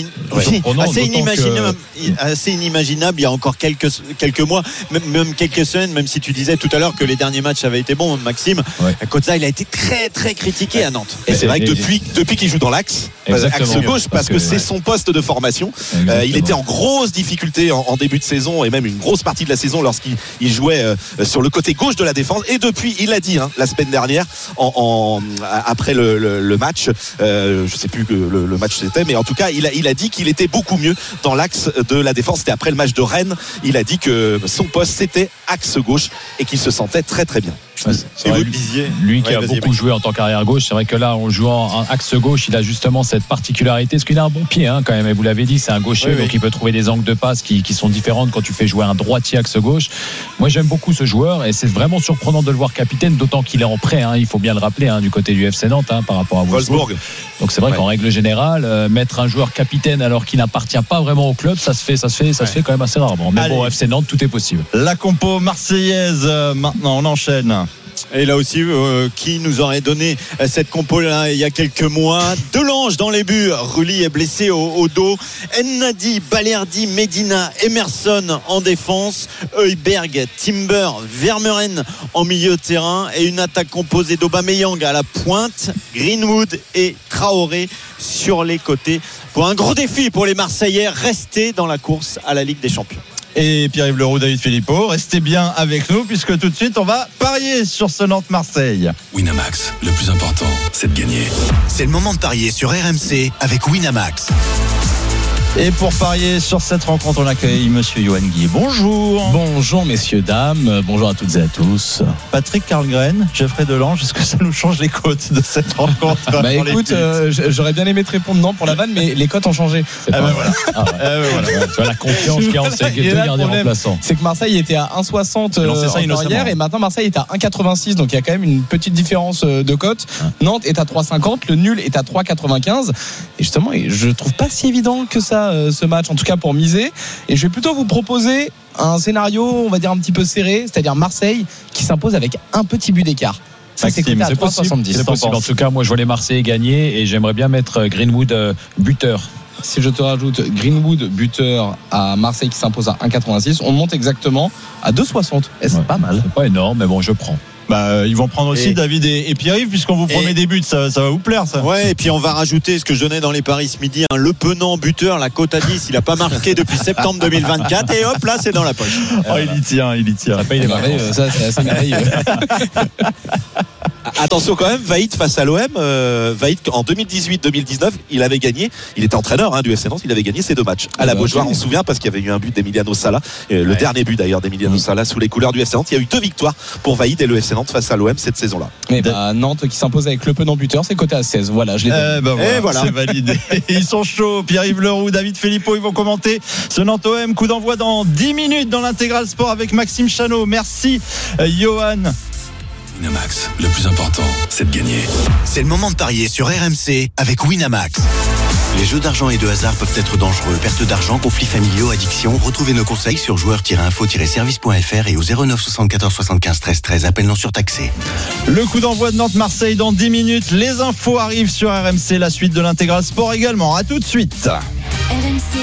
Speaker 3: inimaginable il y a encore quelques mois, même quelques semaines, même si tu disais tout à l'heure que les derniers matchs avaient été bons, Maxime. Koza, il a été très très critiqué à Nantes.
Speaker 4: Et c'est vrai que depuis qu'il joue dans l'axe gauche, parce que c'est son poste de formation. Il était en grosse difficulté en début de saison, et même une grosse partie de la saison lorsqu'il jouait sur le côté gauche de la défense. Et depuis, il a dit la semaine dernière, après le match, je sais plus que le match c'était, mais en tout cas, il a dit qu'il était beaucoup mieux dans l'axe de la défense. C'était après le match de Rennes. Il a dit que son poste c'était axe gauche et qu'il se sentait très très bien.
Speaker 2: C'est vrai, lui qui a beaucoup joué en tant qu'arrière gauche, c'est vrai que là, en jouant en axe gauche, il a justement cette particularité, parce qu'il a un bon pied quand même, et vous l'avez dit, c'est un gaucher, donc il peut trouver des angles de passe qui sont différentes quand tu fais jouer un droitier axe gauche. Moi, j'aime beaucoup ce joueur, et c'est vraiment surprenant de le voir capitaine, d'autant qu'il est en prêt, il faut bien le rappeler, du côté du FC Nantes, par rapport à Wolfsburg. Donc c'est vrai qu'en règle générale, mettre un joueur capitaine alors qu'il n'appartient pas vraiment au club, ça se fait quand même assez rarement. Mais bon, au FC Nantes, tout est possible.
Speaker 1: La compo marseillaise, maintenant, on enchaîne.
Speaker 3: Et là aussi, qui nous aurait donné cette compo-là il y a quelques mois? Delange dans les buts, Rulli est blessé au dos, Ennadi, Balerdi, Medina, Emerson en défense, Heuberg, Timber, Vermeuren en milieu de terrain, et une attaque composée d'Aubameyang à la pointe, Greenwood et Traoré sur les côtés, pour un gros défi pour les Marseillais, rester dans la course à la Ligue des Champions.
Speaker 1: Et Pierre-Yves Leroux, David Filippo, restez bien avec nous, puisque tout de suite on va parier sur ce Nantes-Marseille.
Speaker 11: Winamax, le plus important, c'est de gagner.
Speaker 21: C'est le moment de parier sur RMC avec Winamax.
Speaker 1: Et pour parier sur cette rencontre, on accueille monsieur Johan Guy. Bonjour.
Speaker 21: Bonjour messieurs, dames. Bonjour à toutes et à tous.
Speaker 1: Patrick Karlgren, Geoffrey Delange, est-ce que ça nous change les cotes de cette rencontre?
Speaker 21: Bah écoute, j'aurais bien aimé te répondre non pour la vanne, mais les cotes ont changé.
Speaker 1: Voilà.
Speaker 21: Tu vois la confiance qu'il y a en ces deux gardiens remplaçants. C'est que Marseille était à 1,60 hier et maintenant Marseille est à 1,86, donc il y a quand même une petite différence de cotes. Nantes est à 3,50, le nul est à 3,95 et justement je trouve pas si évident que ça ce match, en tout cas pour miser, et je vais plutôt vous proposer un scénario on va dire un petit peu serré, c'est-à-dire Marseille qui s'impose avec un petit but d'écart. Ça, c'est possible.
Speaker 2: C'est possible. En tout cas, moi je vois les Marseillais gagner et j'aimerais bien mettre Greenwood buteur.
Speaker 21: Si je te rajoute Greenwood buteur à Marseille qui s'impose à 1,86, on monte exactement à 2,60. Et c'est pas mal.
Speaker 2: C'est pas énorme, mais bon, je prends.
Speaker 1: Ils vont prendre aussi David et Pierre-Yves, puisqu'on vous promet des buts, ça va vous plaire ça.
Speaker 3: Ouais, et puis on va rajouter ce que je donnais dans les paris ce midi, Le Penant buteur, la cote à 10, il n'a pas marqué depuis septembre 2024 et hop là c'est dans la poche.
Speaker 1: Il y tient.
Speaker 21: Ça paye les marées, ça c'est assez merveilleux.
Speaker 4: Attention quand même, Vaïd face à l'OM. Vaïd en 2018-2019, il avait gagné. Il était entraîneur du FC Nantes. Il avait gagné ces deux matchs. À la Beaujoire, on se souvient parce qu'il y avait eu un but d'Emiliano Sala, le dernier but d'ailleurs d'Emiliano Sala sous les couleurs du FC Nantes. Il y a eu 2 victoires pour Vaïd et le FC Nantes face à l'OM cette saison-là.
Speaker 21: Et Nantes qui s'impose avec le Penant buteur, c'est coté à 16. Voilà, je l'ai dit.
Speaker 1: Voilà. C'est validé. Ils sont chauds. Pierre-Yves Leroux, David Filippo, ils vont commenter ce Nantes OM. Coup d'envoi dans 10 minutes dans l'Intégral Sport avec Maxime Chanot. Merci Johan.
Speaker 11: Winamax, le plus important, c'est de gagner.
Speaker 22: C'est le moment de parier sur RMC avec Winamax. Les jeux d'argent et de hasard peuvent être dangereux. Perte d'argent, conflits familiaux, addiction. Retrouvez nos conseils sur joueurs-info-service.fr et au 09 74 75 13 13. Appel non surtaxé.
Speaker 1: Le coup d'envoi de Nantes-Marseille dans 10 minutes. Les infos arrivent sur RMC. La suite de l'Intégral Sport également. À tout de suite.
Speaker 17: RMC.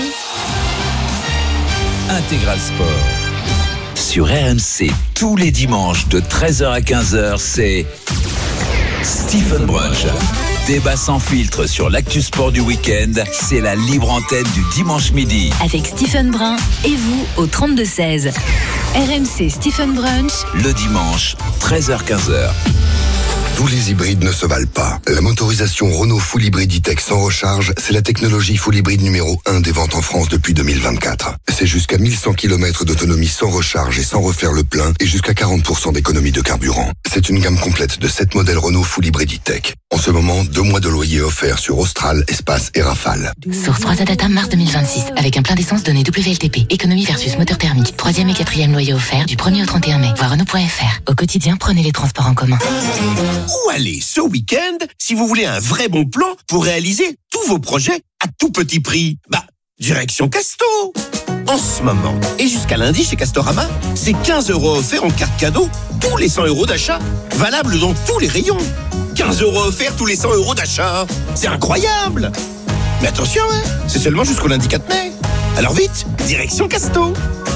Speaker 18: Intégral Sport. Sur RMC, tous les dimanches de 13h à 15h, c'est Stephen Brunch. Débat sans filtre sur l'actu sport du week-end, c'est la libre antenne du dimanche midi.
Speaker 17: Avec Stephen Brun et vous au 32-16. RMC Stephen Brunch.
Speaker 18: Le dimanche, 13h-15h.
Speaker 12: Tous les hybrides ne se valent pas. La motorisation Renault Full Hybrid E-Tech sans recharge, c'est la technologie full hybride numéro 1 des ventes en France depuis 2024. C'est jusqu'à 1100 km d'autonomie sans recharge et sans refaire le plein et jusqu'à 40% d'économie de carburant. C'est une gamme complète de 7 modèles Renault Full Hybrid E-Tech. En ce moment, 2 mois de loyer offerts sur Austral, Espace et Rafale.
Speaker 5: Source 3 Data mars 2026 avec un plein d'essence donné WLTP. Économie versus moteur thermique. 3e et 4e loyer offert du 1er au 31 mai. Voir Renault.fr. Au quotidien, prenez les transports en commun.
Speaker 22: Où aller ce week-end si vous voulez un vrai bon plan pour réaliser tous vos projets à tout petit prix? Direction Casto. En ce moment, et jusqu'à lundi chez Castorama, c'est 15 € offerts en carte cadeau tous les 100 € d'achat. Valable dans tous les rayons. 15 € offerts tous les 100 € d'achat. C'est incroyable. Mais attention, c'est seulement jusqu'au lundi 4 mai. Alors vite, direction Casto.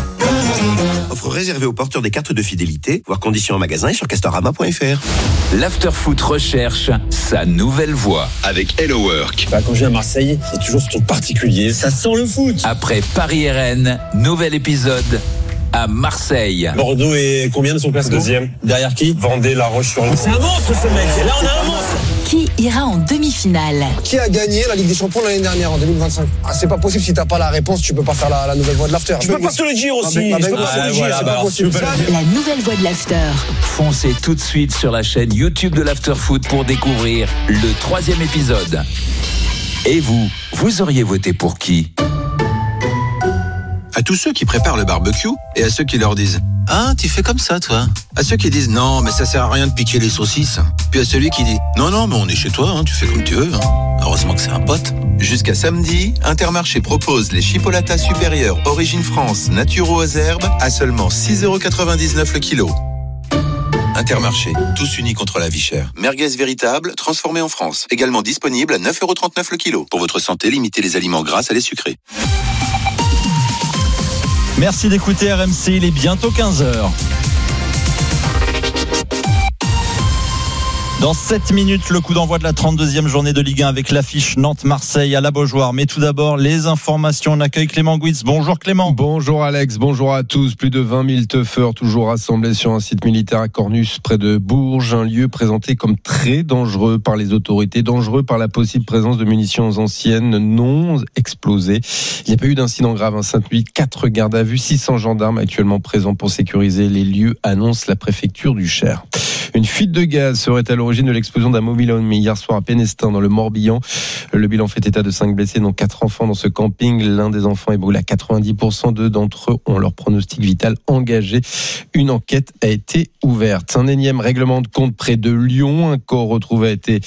Speaker 22: Offre réservée aux porteurs des cartes de fidélité, voir conditions en magasin et sur castorama.fr.
Speaker 18: L'Afterfoot recherche sa nouvelle voix.
Speaker 22: Avec Hello Work.
Speaker 23: Quand je viens à Marseille, il y a toujours ce truc particulier. Ça sent le foot.
Speaker 18: Après Paris-Rennes, nouvel épisode à Marseille.
Speaker 23: Bordeaux est combien de son classement? 2e. Derrière qui? Vendée, La Roche-sur-Yon. C'est un monstre ce mec. Là, on a un monstre.
Speaker 17: Qui ira en demi-finale?
Speaker 24: Qui a gagné la Ligue des Champions l'année dernière, en 2025? C'est pas possible, si t'as pas la réponse, tu peux pas faire la nouvelle voix de l'after.
Speaker 23: Je peux pas te le dire aussi.
Speaker 24: Je peux pas te le dire, c'est pas possible.
Speaker 17: La nouvelle voix de l'after.
Speaker 18: Foncez tout de suite sur la chaîne YouTube de l'Afterfoot pour découvrir le 3e épisode. Et vous auriez voté pour qui?
Speaker 25: À tous ceux qui préparent le barbecue et à ceux qui leur disent « Ah, tu fais comme ça, toi ?» À ceux qui disent « Non, mais ça sert à rien de piquer les saucisses ». Puis à celui qui dit « Non, non, mais on est chez toi, tu fais comme tu veux. » Heureusement que c'est un pote. Jusqu'à samedi, Intermarché propose les chipolatas supérieurs Origine France Naturo aux herbes à seulement 6,99 € le kilo. Intermarché, tous unis contre la vie chère. Merguez véritable, transformé en France. Également disponible à 9,39 € le kilo. Pour votre santé, limitez les aliments gras à les sucrés.
Speaker 1: Merci d'écouter RMC, il est bientôt 15h. Dans 7 minutes, le coup d'envoi de la 32e journée de Ligue 1 avec l'affiche Nantes-Marseille à la Beaujoire. Mais tout d'abord, les informations. On accueille Clément Gouitz. Bonjour Clément.
Speaker 7: Bonjour Alex, bonjour à tous. Plus de 20 000 teufeurs toujours rassemblés sur un site militaire à Cornus, près de Bourges. Un lieu présenté comme très dangereux par les autorités, dangereux par la possible présence de munitions anciennes non explosées. Il n'y a pas eu d'incident grave à Sainte-Nuit. 4 gardes à vue, 600 gendarmes actuellement présents pour sécuriser les lieux, annonce la préfecture du Cher. Une fuite de gaz serait à l'origine de l'explosion d'un mobil-home hier soir à Pénestin dans le Morbihan. Le bilan fait état de 5 blessés, dont 4 enfants dans ce camping. L'un des enfants est brûlé à 90%. 2 d'entre eux ont leur pronostic vital engagé. Une enquête a été ouverte. Un énième règlement de compte près de Lyon. Un corps retrouvé a été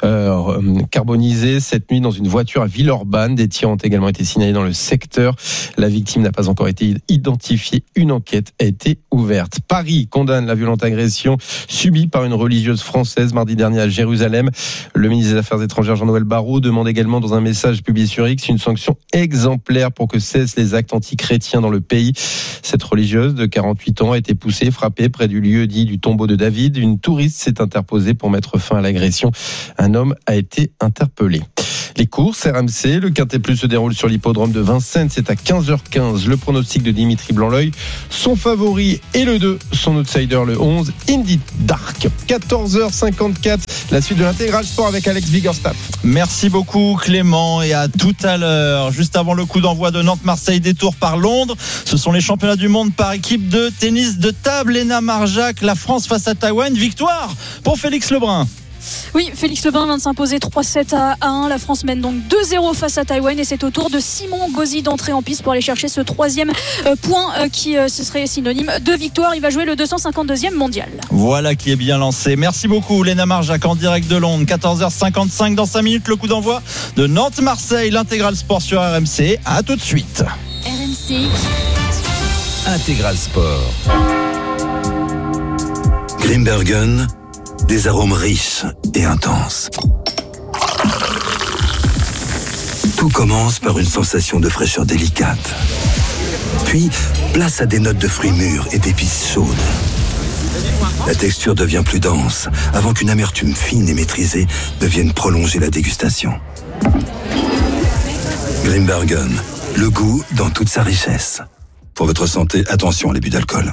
Speaker 7: carbonisé cette nuit dans une voiture à Villeurbanne. Des tirs ont également été signalés dans le secteur. La victime n'a pas encore été identifiée. Une enquête a été ouverte. Paris condamne la violente agression subie par une religieuse française mardi dernier à Jérusalem. Le ministre des Affaires étrangères Jean-Noël Barrot demande également dans un message publié sur X une sanction exemplaire pour que cessent les actes antichrétiens dans le pays. Cette religieuse de 48 ans a été poussée, frappée près du lieu dit du tombeau de David. Une touriste s'est interposée pour mettre fin à l'agression. Un homme a été interpellé. Les courses RMC, le Quintet Plus se déroule sur l'hippodrome de Vincennes, c'est à 15h15. Le pronostic de Dimitri Blanc-L'Oeil, son favori est le 2, son outsider le 11, Indy Dark. 14h54, la suite de l'Intégral Sport avec Alex Biggerstaff.
Speaker 1: Merci beaucoup Clément et à tout à l'heure. Juste avant le coup d'envoi de Nantes-Marseille, détour par Londres. Ce sont les championnats du monde par équipe de tennis de table. Léna Marjac, la France face à Taïwan. Victoire pour Félix Lebrun.
Speaker 16: Oui, Félix Lebrun vient de s'imposer 3-7 à 1. La France mène donc 2-0 face à Taïwan et c'est au tour de Simon Gauzy d'entrer en piste pour aller chercher ce 3e point qui ce serait synonyme de victoire. Il va jouer le 252e mondial.
Speaker 1: Voilà qui est bien lancé. Merci beaucoup Léna Marjac en direct de Londres. 14h55 dans 5 minutes, le coup d'envoi de Nantes-Marseille, l'Intégral Sport sur RMC. À tout de suite.
Speaker 17: RMC
Speaker 18: Intégral Sport.
Speaker 11: Grimbergen, des arômes riches et intenses. Tout commence par une sensation de fraîcheur délicate. Puis, place à des notes de fruits mûrs et d'épices chaudes. La texture devient plus dense avant qu'une amertume fine et maîtrisée ne vienne prolonger la dégustation. Grimbergen, le goût dans toute sa richesse. Pour votre santé, attention à l'abus d'alcool.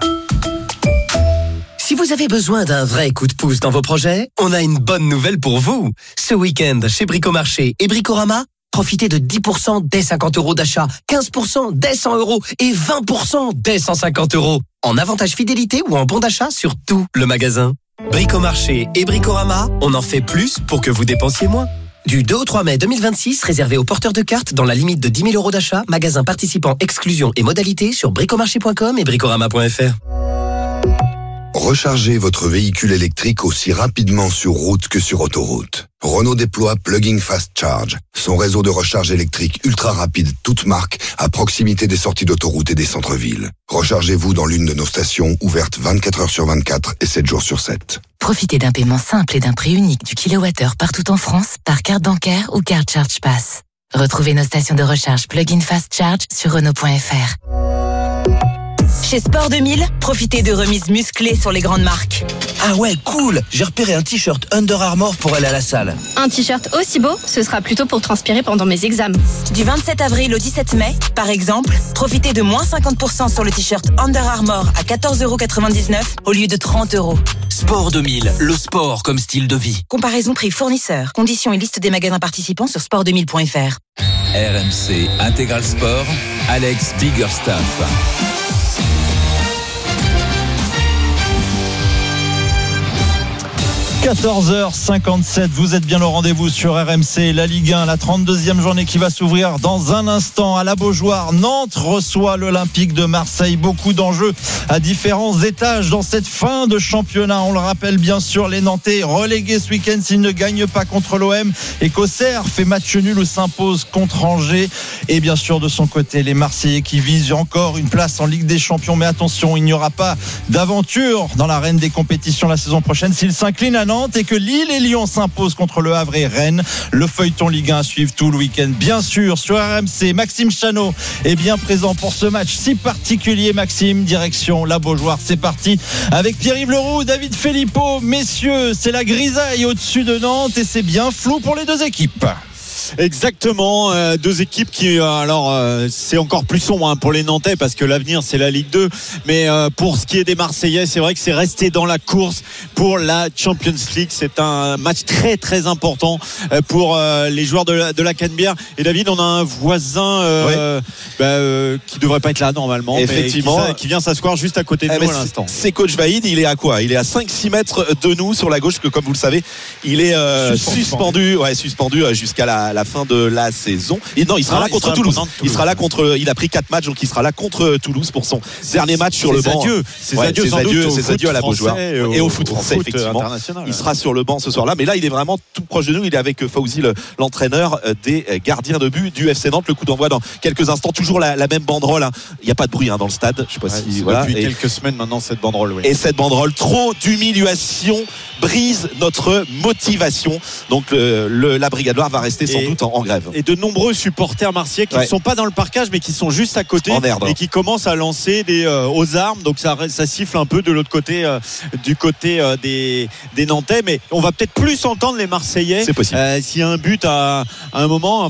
Speaker 8: Si vous avez besoin d'un vrai coup de pouce dans vos projets, on a une bonne nouvelle pour vous. Ce week-end, chez Bricomarché et Bricorama, profitez de 10% dès 50 € d'achat, 15% dès 100 € et 20% dès 150 € en avantage fidélité ou en bon d'achat sur tout le magasin. Bricomarché et Bricorama, on en fait plus pour que vous dépensiez moins. Du 2 au 3 mai 2026, réservé aux porteurs de cartes dans la limite de 10 000 € d'achat, magasin participant, exclusion et modalités sur bricomarché.com et bricorama.fr.
Speaker 12: Rechargez votre véhicule électrique aussi rapidement sur route que sur autoroute. Renault déploie Plug-in Fast Charge, son réseau de recharge électrique ultra rapide, toute marque, à proximité des sorties d'autoroute et des centres-villes. Rechargez-vous dans l'une de nos stations ouvertes 24 heures sur 24 et 7 jours sur 7.
Speaker 5: Profitez d'un paiement simple et d'un prix unique du kilowattheure partout en France par carte bancaire ou carte Charge Pass. Retrouvez nos stations de recharge Plug-in Fast Charge sur Renault.fr.
Speaker 9: Chez Sport 2000, profitez de remises musclées sur les grandes marques.
Speaker 10: Ah ouais, cool! J'ai repéré un t-shirt Under Armour pour aller à la salle.
Speaker 13: Un t-shirt aussi beau, ce sera plutôt pour transpirer pendant mes examens.
Speaker 9: Du 27 avril au 17 mai, par exemple, profitez de moins 50% sur le t-shirt Under Armour à 14,99€ au lieu de 30 €.
Speaker 10: Sport 2000, le sport comme style de vie.
Speaker 9: Comparaison prix fournisseur. Conditions et liste des magasins participants sur sport2000.fr.
Speaker 18: RMC Intégral Sport, Alex Biggerstaff.
Speaker 1: 14h57, vous êtes bien au rendez-vous sur RMC, la Ligue 1, la 32e journée qui va s'ouvrir dans un instant à la Beaujoire. Nantes reçoit l'Olympique de Marseille. Beaucoup d'enjeux à différents étages dans cette fin de championnat. On le rappelle bien sûr, les Nantais relégués ce week-end s'ils ne gagnent pas contre l'OM et qu'Auxerre fait match nul ou s'impose contre Angers. Et bien sûr de son côté, les Marseillais qui visent encore une place en Ligue des Champions. Mais attention, il n'y aura pas d'aventure dans l'arène des compétitions la saison prochaine s'ils s'inclinent à Nantes Nantes et que Lille et Lyon s'imposent contre le Havre et Rennes. Le feuilleton Ligue 1 à suivre tout le week-end, bien sûr, sur RMC. Maxime Chanot est bien présent pour ce match si particulier. Maxime, direction la Beaujoire. C'est parti avec Pierre-Yves Leroux, David Filippo. Messieurs, c'est la grisaille au-dessus de Nantes et c'est bien flou pour les deux équipes.
Speaker 3: Exactement, deux équipes qui c'est encore plus sombre pour les Nantais parce que l'avenir c'est la Ligue 2, mais pour ce qui est des Marseillais, c'est vrai que c'est resté dans la course pour la Champions League. C'est un match très très important pour les joueurs de la Canebière. Et David, on a un voisin qui devrait pas être là normalement,
Speaker 4: effectivement,
Speaker 3: mais qui vient s'asseoir juste à côté de nous à l'instant.
Speaker 4: C'est Coach Vaïd. Il est à quoi? Il est à 5-6 mètres de nous sur la gauche, que comme vous le savez, il est suspendu jusqu'à la fin de la saison. Et non, il sera là contre Toulouse. Il a pris 4 matchs, donc il sera là contre Toulouse pour son dernier match sur le banc. Ses adieux à la Beaujoire et au foot français, effectivement. Il sera sur le banc ce soir-là, mais là il est vraiment tout proche de nous. Il est avec Fauzi, l'entraîneur des gardiens de but du FC Nantes. Le coup d'envoi dans quelques instants. Toujours la même banderole. Il n'y a pas de bruit dans le stade. Je sais pas si
Speaker 3: depuis quelques semaines maintenant cette banderole.
Speaker 4: Et cette banderole, trop d'humiliation brise notre motivation. Donc la Brigade Loire va rester sans doute en grève.
Speaker 3: Et de nombreux supporters marseillais qui ne sont pas dans le parcage mais qui sont juste à côté et qui commencent à lancer aux armes. Donc ça siffle un peu de l'autre côté, du côté des Nantais. Mais on va peut-être plus entendre les Marseillais.
Speaker 4: C'est possible.
Speaker 3: S'il y a un but à un moment,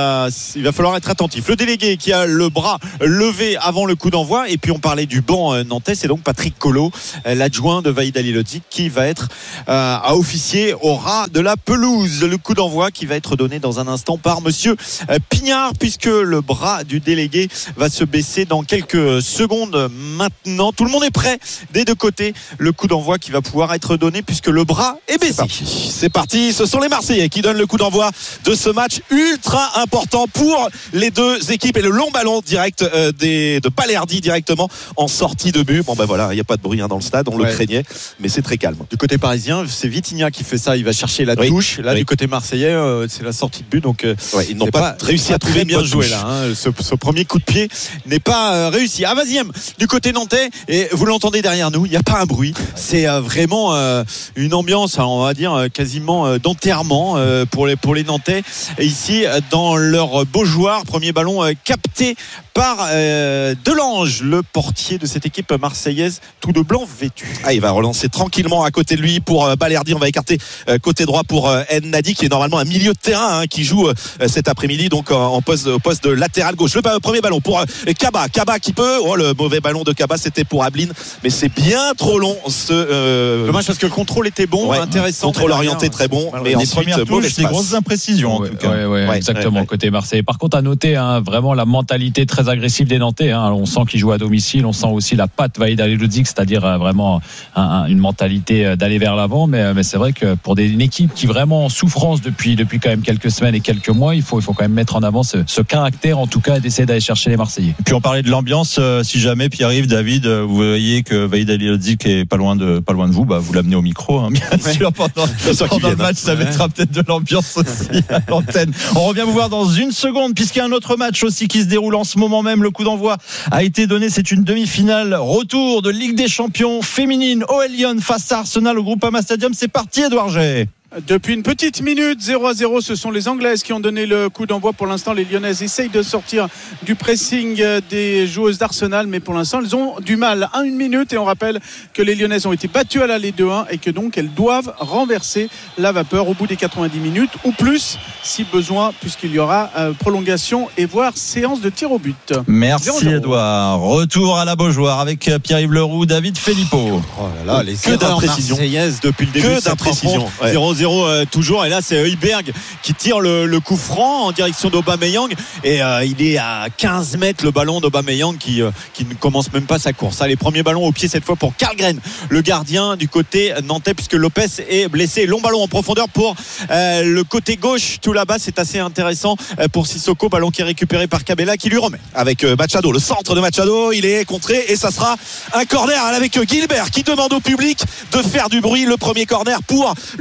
Speaker 3: il va falloir être attentif. Le délégué qui a le bras levé avant le coup d'envoi. Et puis on parlait du banc nantais, c'est donc Patrick Collot, l'adjoint de Vaïd Halilhodžić, qui va être à officier au ras de la pelouse. Le coup d'envoi qui va être donné dans un instant par monsieur Pignard, puisque le bras du délégué va se baisser dans quelques secondes maintenant. Tout le monde est prêt des deux côtés. Le coup d'envoi qui va pouvoir être donné puisque le bras est baissé.
Speaker 4: C'est parti. Ce sont les Marseillais qui donnent le coup d'envoi de ce match ultra important pour les deux équipes et le long ballon direct de Balerdi directement en sortie de but. Bon ben voilà, il n'y a pas de bruit dans le stade, on le craignait, mais c'est très calme.
Speaker 3: Du côté parisien, c'est Vitinha qui fait ça, il va chercher la touche. Là du côté marseillais, c'est la sortie de but, donc
Speaker 4: ils n'ont pas réussi à trouver
Speaker 3: bien joué là. Ce premier coup de pied n'est pas réussi. À 20e du côté nantais, et vous l'entendez derrière nous, il n'y a pas un bruit. C'est vraiment une ambiance, on va dire quasiment d'enterrement pour les Nantais ici dans leur Beaujoire. Premier ballon capté par Delange, le portier de cette équipe marseillaise, tout de blanc vêtu.
Speaker 4: Il va relancer tranquillement à côté de lui pour Balerdi. On va écarter côté droit pour Nnadi, qui est normalement un milieu de terrain qui joue cet après-midi, donc au poste de latéral gauche. Le premier ballon pour Kaba qui peut. Le mauvais ballon de Kaba, c'était pour Ablin, mais c'est bien trop long.
Speaker 3: Dommage parce que le contrôle était bon, intéressant.
Speaker 4: Contrôle orienté très bon, mais ensuite
Speaker 1: des grosses imprécisions en tout cas.
Speaker 2: Exactement, côté Marseille. Par contre, à noter vraiment la mentalité très agressive des Nantais. On sent qu'ils jouent à domicile, on sent aussi la patte Vaïd Halilhodžić, c'est-à-dire vraiment une mentalité d'aller vers l'avant. Mais c'est vrai que pour une équipe qui est vraiment en souffrance depuis quand même quelques semaines et quelques mois, il faut quand même mettre en avant ce caractère, en tout cas, d'essayer d'aller chercher les Marseillais.
Speaker 1: Et puis on parlait de l'ambiance. Si jamais Pierre-Yves, David, vous voyez que Vaïd Halilhodžić est pas loin de vous, vous l'amenez au micro, bien sûr, pendant le match, ça mettra peut-être de l'ambiance aussi à l'antenne. On revient vous voir dans une seconde, puisqu'il y a un autre match aussi qui se déroule en ce moment même. Le coup d'envoi a été donné, c'est une demi-finale retour de Ligue des Champions féminine. OL Lyon face à Arsenal au Groupama Stadium. C'est parti, Edouard G.
Speaker 6: Depuis une petite minute, 0-0, ce sont les Anglaises qui ont donné le coup d'envoi. Pour l'instant, les Lyonnaises essayent de sortir du pressing des joueuses d'Arsenal, mais pour l'instant, elles ont du mal. 1 minute, et on rappelle que les Lyonnaises ont été battues à l'aller 2-1 et que donc elles doivent renverser la vapeur au bout des 90 minutes ou plus, si besoin, puisqu'il y aura prolongation et voire séance de tir au but.
Speaker 1: Merci Edouard. Retour à la Beaujoire avec Pierre-Yves Leroux, David Filippo.
Speaker 3: Les erreurs marseillaises depuis le début de cette rencontre. 0-0 toujours, et là c'est Heuberg qui tire le coup franc en direction d'Aubameyang, et il est à 15 mètres le ballon d'Aubameyang qui ne commence même pas sa course. Les premiers ballons au pied cette fois pour Karlgren, le gardien du côté nantais, puisque Lopez est blessé. Long ballon en profondeur pour le côté gauche, tout là-bas, c'est assez intéressant pour Sissoko. Ballon qui est récupéré par Cabella qui lui remet avec
Speaker 4: Machado, le centre de Machado, il est contré et ça sera un corner avec Gilbert qui demande au public de faire du bruit. Le premier corner pour le FC Nantes.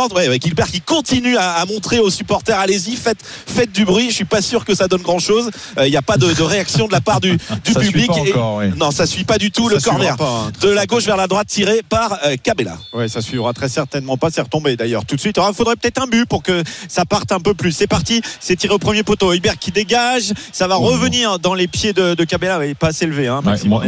Speaker 4: contre, Gilbert qui continue à montrer aux supporters, allez-y, faites du bruit. Je suis pas sûr que ça donne grand chose. Il n'y a pas de réaction de la part du public. Non, ça suit pas du tout. Le corner de la gauche vers la droite tiré par Cabella.
Speaker 3: Oui, ça suivra très certainement pas. C'est retombé d'ailleurs tout de suite. Il faudrait peut-être un but pour que ça parte un peu plus. C'est parti, c'est tiré au premier poteau. Hubert qui dégage, ça va revenir dans les pieds de Cabella. Il n'est pas assez élevé, hein,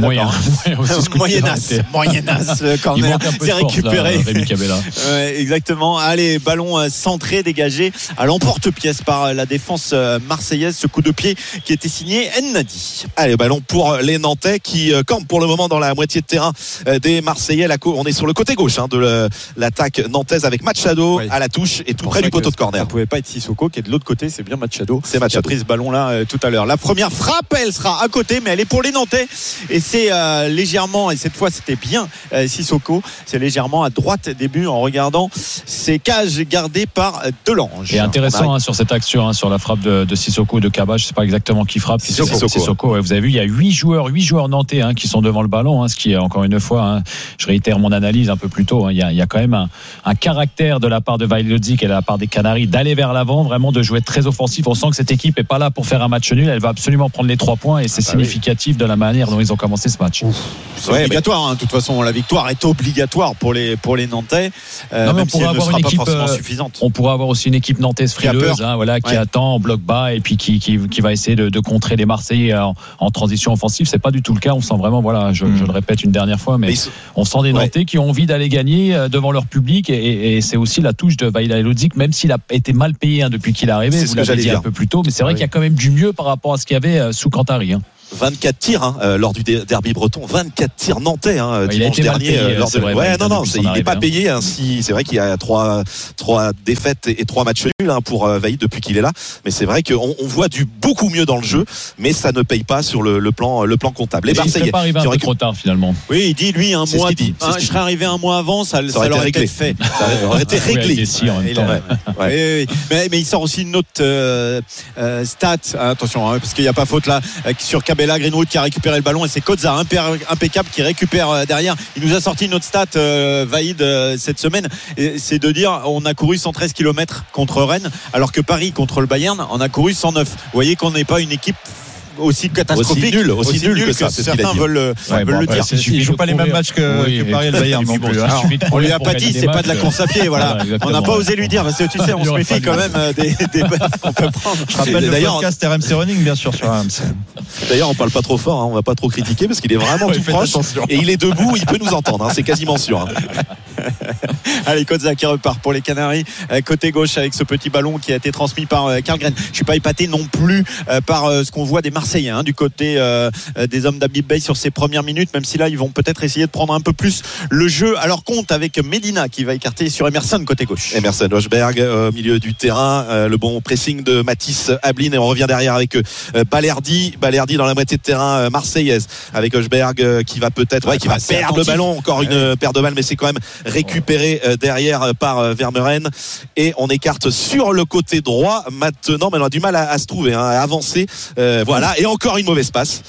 Speaker 3: moyennasse corner, c'est récupéré.
Speaker 2: Rémi Cabella.
Speaker 3: Exactement. Allez, ballon centré, dégagé à l'emporte-pièce par la défense marseillaise. Ce coup de pied qui était signé Nnadi.
Speaker 4: Allez, ballon pour les Nantais qui campent pour le moment dans la moitié de terrain des Marseillais. On est sur le côté gauche de l'attaque nantaise avec Machado à la touche et tout près du poteau de corner.
Speaker 3: Ça pouvait pas être Sissoko qui est de l'autre côté, c'est bien Machado.
Speaker 4: C'est Machado
Speaker 3: qui a pris ce ballon là tout à l'heure. La première frappe, elle sera à côté, mais elle est pour les Nantais et c'est légèrement, et cette fois c'était bien Sissoko, c'est légèrement à droite début en regardant ces cages gardées par Delange.
Speaker 2: Et intéressant sur cette action, sur la frappe de Sissoko de Kaba, je sais pas exactement qui frappe. Sissoko. Vous avez vu, il y a 8 joueurs nantais qui sont devant le ballon, ce qui est encore une fois, je réitère mon analyse un peu plus tôt, il y a quand même un caractère de la part de Vailodzic et de la part des Canaries d'aller vers l'avant, vraiment de jouer très offensif. On sent que cette équipe est pas là pour faire un match nul, elle va absolument prendre les 3 points et c'est significatif de la manière dont ils ont commencé ce match.
Speaker 3: C'est obligatoire, de toute façon la victoire est obligatoire pour les Nantais,
Speaker 2: non, mais on pourrait avoir une équipe
Speaker 3: suffisante.
Speaker 2: On pourrait avoir aussi une équipe nantaise frileuse qui attend en bloc bas et puis qui va essayer de contrer les Marseillais en transition offensive. C'est pas du tout le cas, on sent vraiment, je le répète une dernière fois, mais on sent des Nantais qui ont envie d'aller gagner devant leur public et c'est aussi la touche de Vailodzic, même s'il a été mal payé depuis qu'il est arrivé, vous l'avez dit un peu plus tôt, mais c'est vrai qu'il y a quand même du mieux par rapport à ce qu'il y avait sous Cantari.
Speaker 4: 24 tirs lors du derby breton, 24 tirs nantais dimanche dernier. Il n'est pas payé. C'est vrai qu'il y a 3 défaites et 3 matchs nuls pour Vaïd depuis qu'il est là. Mais c'est vrai qu'on voit du beaucoup mieux dans le jeu, mais ça ne paye pas sur le plan comptable.
Speaker 2: Les Marseillais, il ne pas arrivé un peu trop tard finalement.
Speaker 3: Oui, il dit lui un mois. Je serais arrivé un mois avant, ça l'aurait été fait.
Speaker 4: Ça aurait été réglé.
Speaker 3: Mais il sort aussi une autre stat. Attention, parce qu'il n'y a pas faute là sur Cabella. Greenwood qui a récupéré le ballon et c'est Koza impeccable qui récupère derrière. Il nous a sorti une autre stat Vaïd cette semaine, et c'est de dire on a couru 113 km contre Rennes alors que Paris contre le Bayern en a couru 109. Vous voyez qu'on n'est pas une équipe aussi catastrophique,
Speaker 4: aussi nul que ça,
Speaker 3: certains veulent le dire.
Speaker 1: Ils ne jouent pas les mêmes matchs que Paris et le Bayern non plus.
Speaker 3: On lui a pas dit, c'est pas de la course à pied, voilà. On n'a pas osé lui dire parce que tu sais, on se méfie quand même des baffes qu'on peut prendre.
Speaker 1: Je rappelle le podcast RMC Running bien sûr sur RMC.
Speaker 4: D'ailleurs, on parle pas trop fort, on va pas trop critiquer parce qu'il est vraiment tout proche et il est debout, il peut nous entendre, c'est quasiment sûr.
Speaker 3: Allez, Koza qui repart pour les Canaries côté gauche avec ce petit ballon qui a été transmis par Karlgren. Je suis pas épaté non plus par ce qu'on voit des Marseillais du côté des hommes d'Habib Bey sur ces premières minutes, même si là ils vont peut-être essayer de prendre un peu plus le jeu à leur compte avec Medina qui va écarter sur Emerson côté gauche.
Speaker 4: Emerson Hochberg au milieu du terrain, le bon pressing de Mathis Ablin et on revient derrière avec Balerdi dans la moitié de terrain marseillaise avec Hochberg qui va peut-être qui va perdre le ballon, encore une paire de balles, mais c'est quand même récupéré derrière par Vermeuren et on écarte sur le côté droit maintenant, mais on a du mal à se trouver, à avancer, voilà. Et encore une mauvaise passe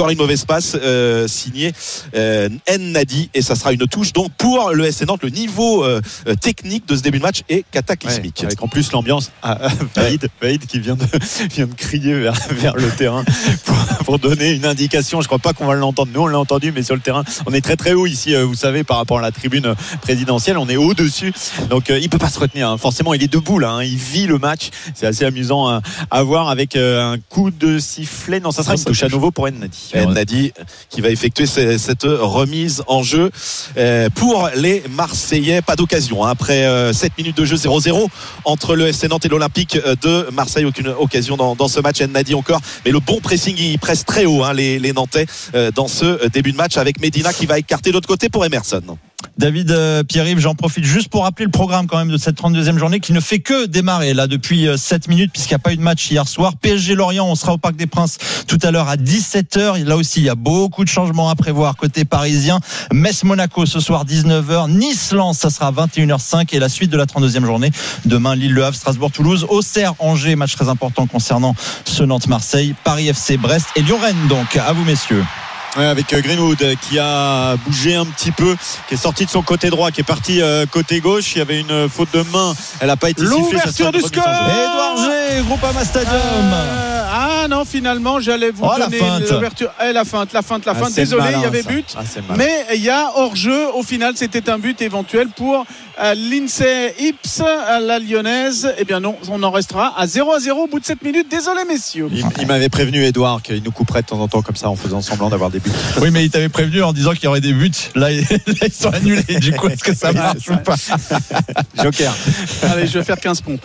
Speaker 4: signé Nnadi et ça sera une touche donc pour le SC Nantes. Le niveau technique de ce début de match est cataclysmique,
Speaker 3: avec en plus l'ambiance Vaïd qui vient de crier vers le terrain pour donner une indication. Je crois pas qu'on va l'entendre, nous on l'a entendu, mais sur le terrain on est très très haut ici, vous savez, par rapport à la tribune présidentielle, on est haut dessus, donc il peut pas se retenir, forcément il est debout là, il vit le match, c'est assez amusant à voir avec un coup de sifflet. Non, ça sera une touche à nouveau pour Nnadi.
Speaker 4: Nnadi qui va effectuer cette remise en jeu pour les Marseillais. Pas d'occasion après 7 minutes de jeu, 0-0 entre le FC Nantes et l'Olympique de Marseille. Aucune occasion dans ce match. Nnadi encore, mais le bon pressing, il presse très haut les Nantais dans ce début de match avec Medina qui va écarter de l'autre côté pour Emerson.
Speaker 1: David, Pierre-Yves, j'en profite juste pour rappeler le programme quand même de cette 32e journée qui ne fait que démarrer là depuis 7 minutes puisqu'il n'y a pas eu de match hier soir. PSG Lorient, on sera au Parc des Princes tout à l'heure à 17h. Là aussi, il y a beaucoup de changements à prévoir côté parisien. Metz Monaco ce soir 19h. Nice Lens, ça sera 21h05 et la suite de la 32e journée. Demain, Lille Le Havre, Strasbourg Toulouse, Auxerre Angers, match très important concernant ce Nantes Marseille, Paris FC Brest et Lyon Rennes. Donc à vous messieurs.
Speaker 3: Ouais, avec Greenwood qui a bougé un petit peu, qui est sorti de son côté droit, qui est parti côté gauche. Il y avait une faute de main, elle n'a pas été sifflée.
Speaker 6: L'ouverture du score.
Speaker 1: Édouard G, Groupama Stadium.
Speaker 6: Ah non, finalement, j'allais vous donner l'ouverture. La feinte. Désolé, il y avait but. Mais il y a hors-jeu. Au final, c'était un but éventuel pour l'Insee Ips, la lyonnaise. Eh bien non, on en restera à 0-0 au bout de 7 minutes. Désolé, messieurs.
Speaker 3: Il m'avait prévenu, Edouard, qu'il nous couperait de temps en temps comme ça en faisant semblant d'avoir des buts.
Speaker 1: Oui, mais il t'avait prévenu en disant qu'il y aurait des buts. Là, ils sont annulés. Du coup, est-ce que ça marche ou pas?
Speaker 3: Joker.
Speaker 6: Allez, je vais faire 15 pompes.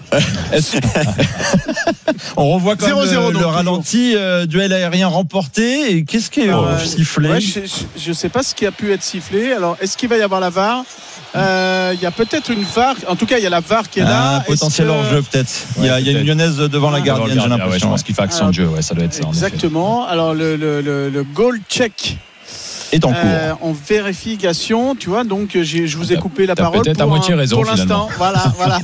Speaker 1: On revoit quand
Speaker 6: 0-0
Speaker 1: même le ralenti, duel aérien remporté. Et qu'est-ce qui est sifflé?
Speaker 6: Ouais, je ne sais pas ce qui a pu être sifflé. Alors, est-ce qu'il va y avoir la VAR? Il y a peut-être une VAR. En tout cas, il y a la VAR qui est là.
Speaker 1: Potentiel hors-jeu peut-être. Il y a une lyonnaise devant la gardienne, j'ai l'impression.
Speaker 2: Je pense qu'il fait action de jeu. Ça doit être ça.
Speaker 6: Exactement. Alors, le goal check
Speaker 1: est en cours.
Speaker 6: En vérification, tu vois, donc je vous ai coupé la parole.
Speaker 2: Peut-être à moitié raison
Speaker 6: pour l'instant. Voilà.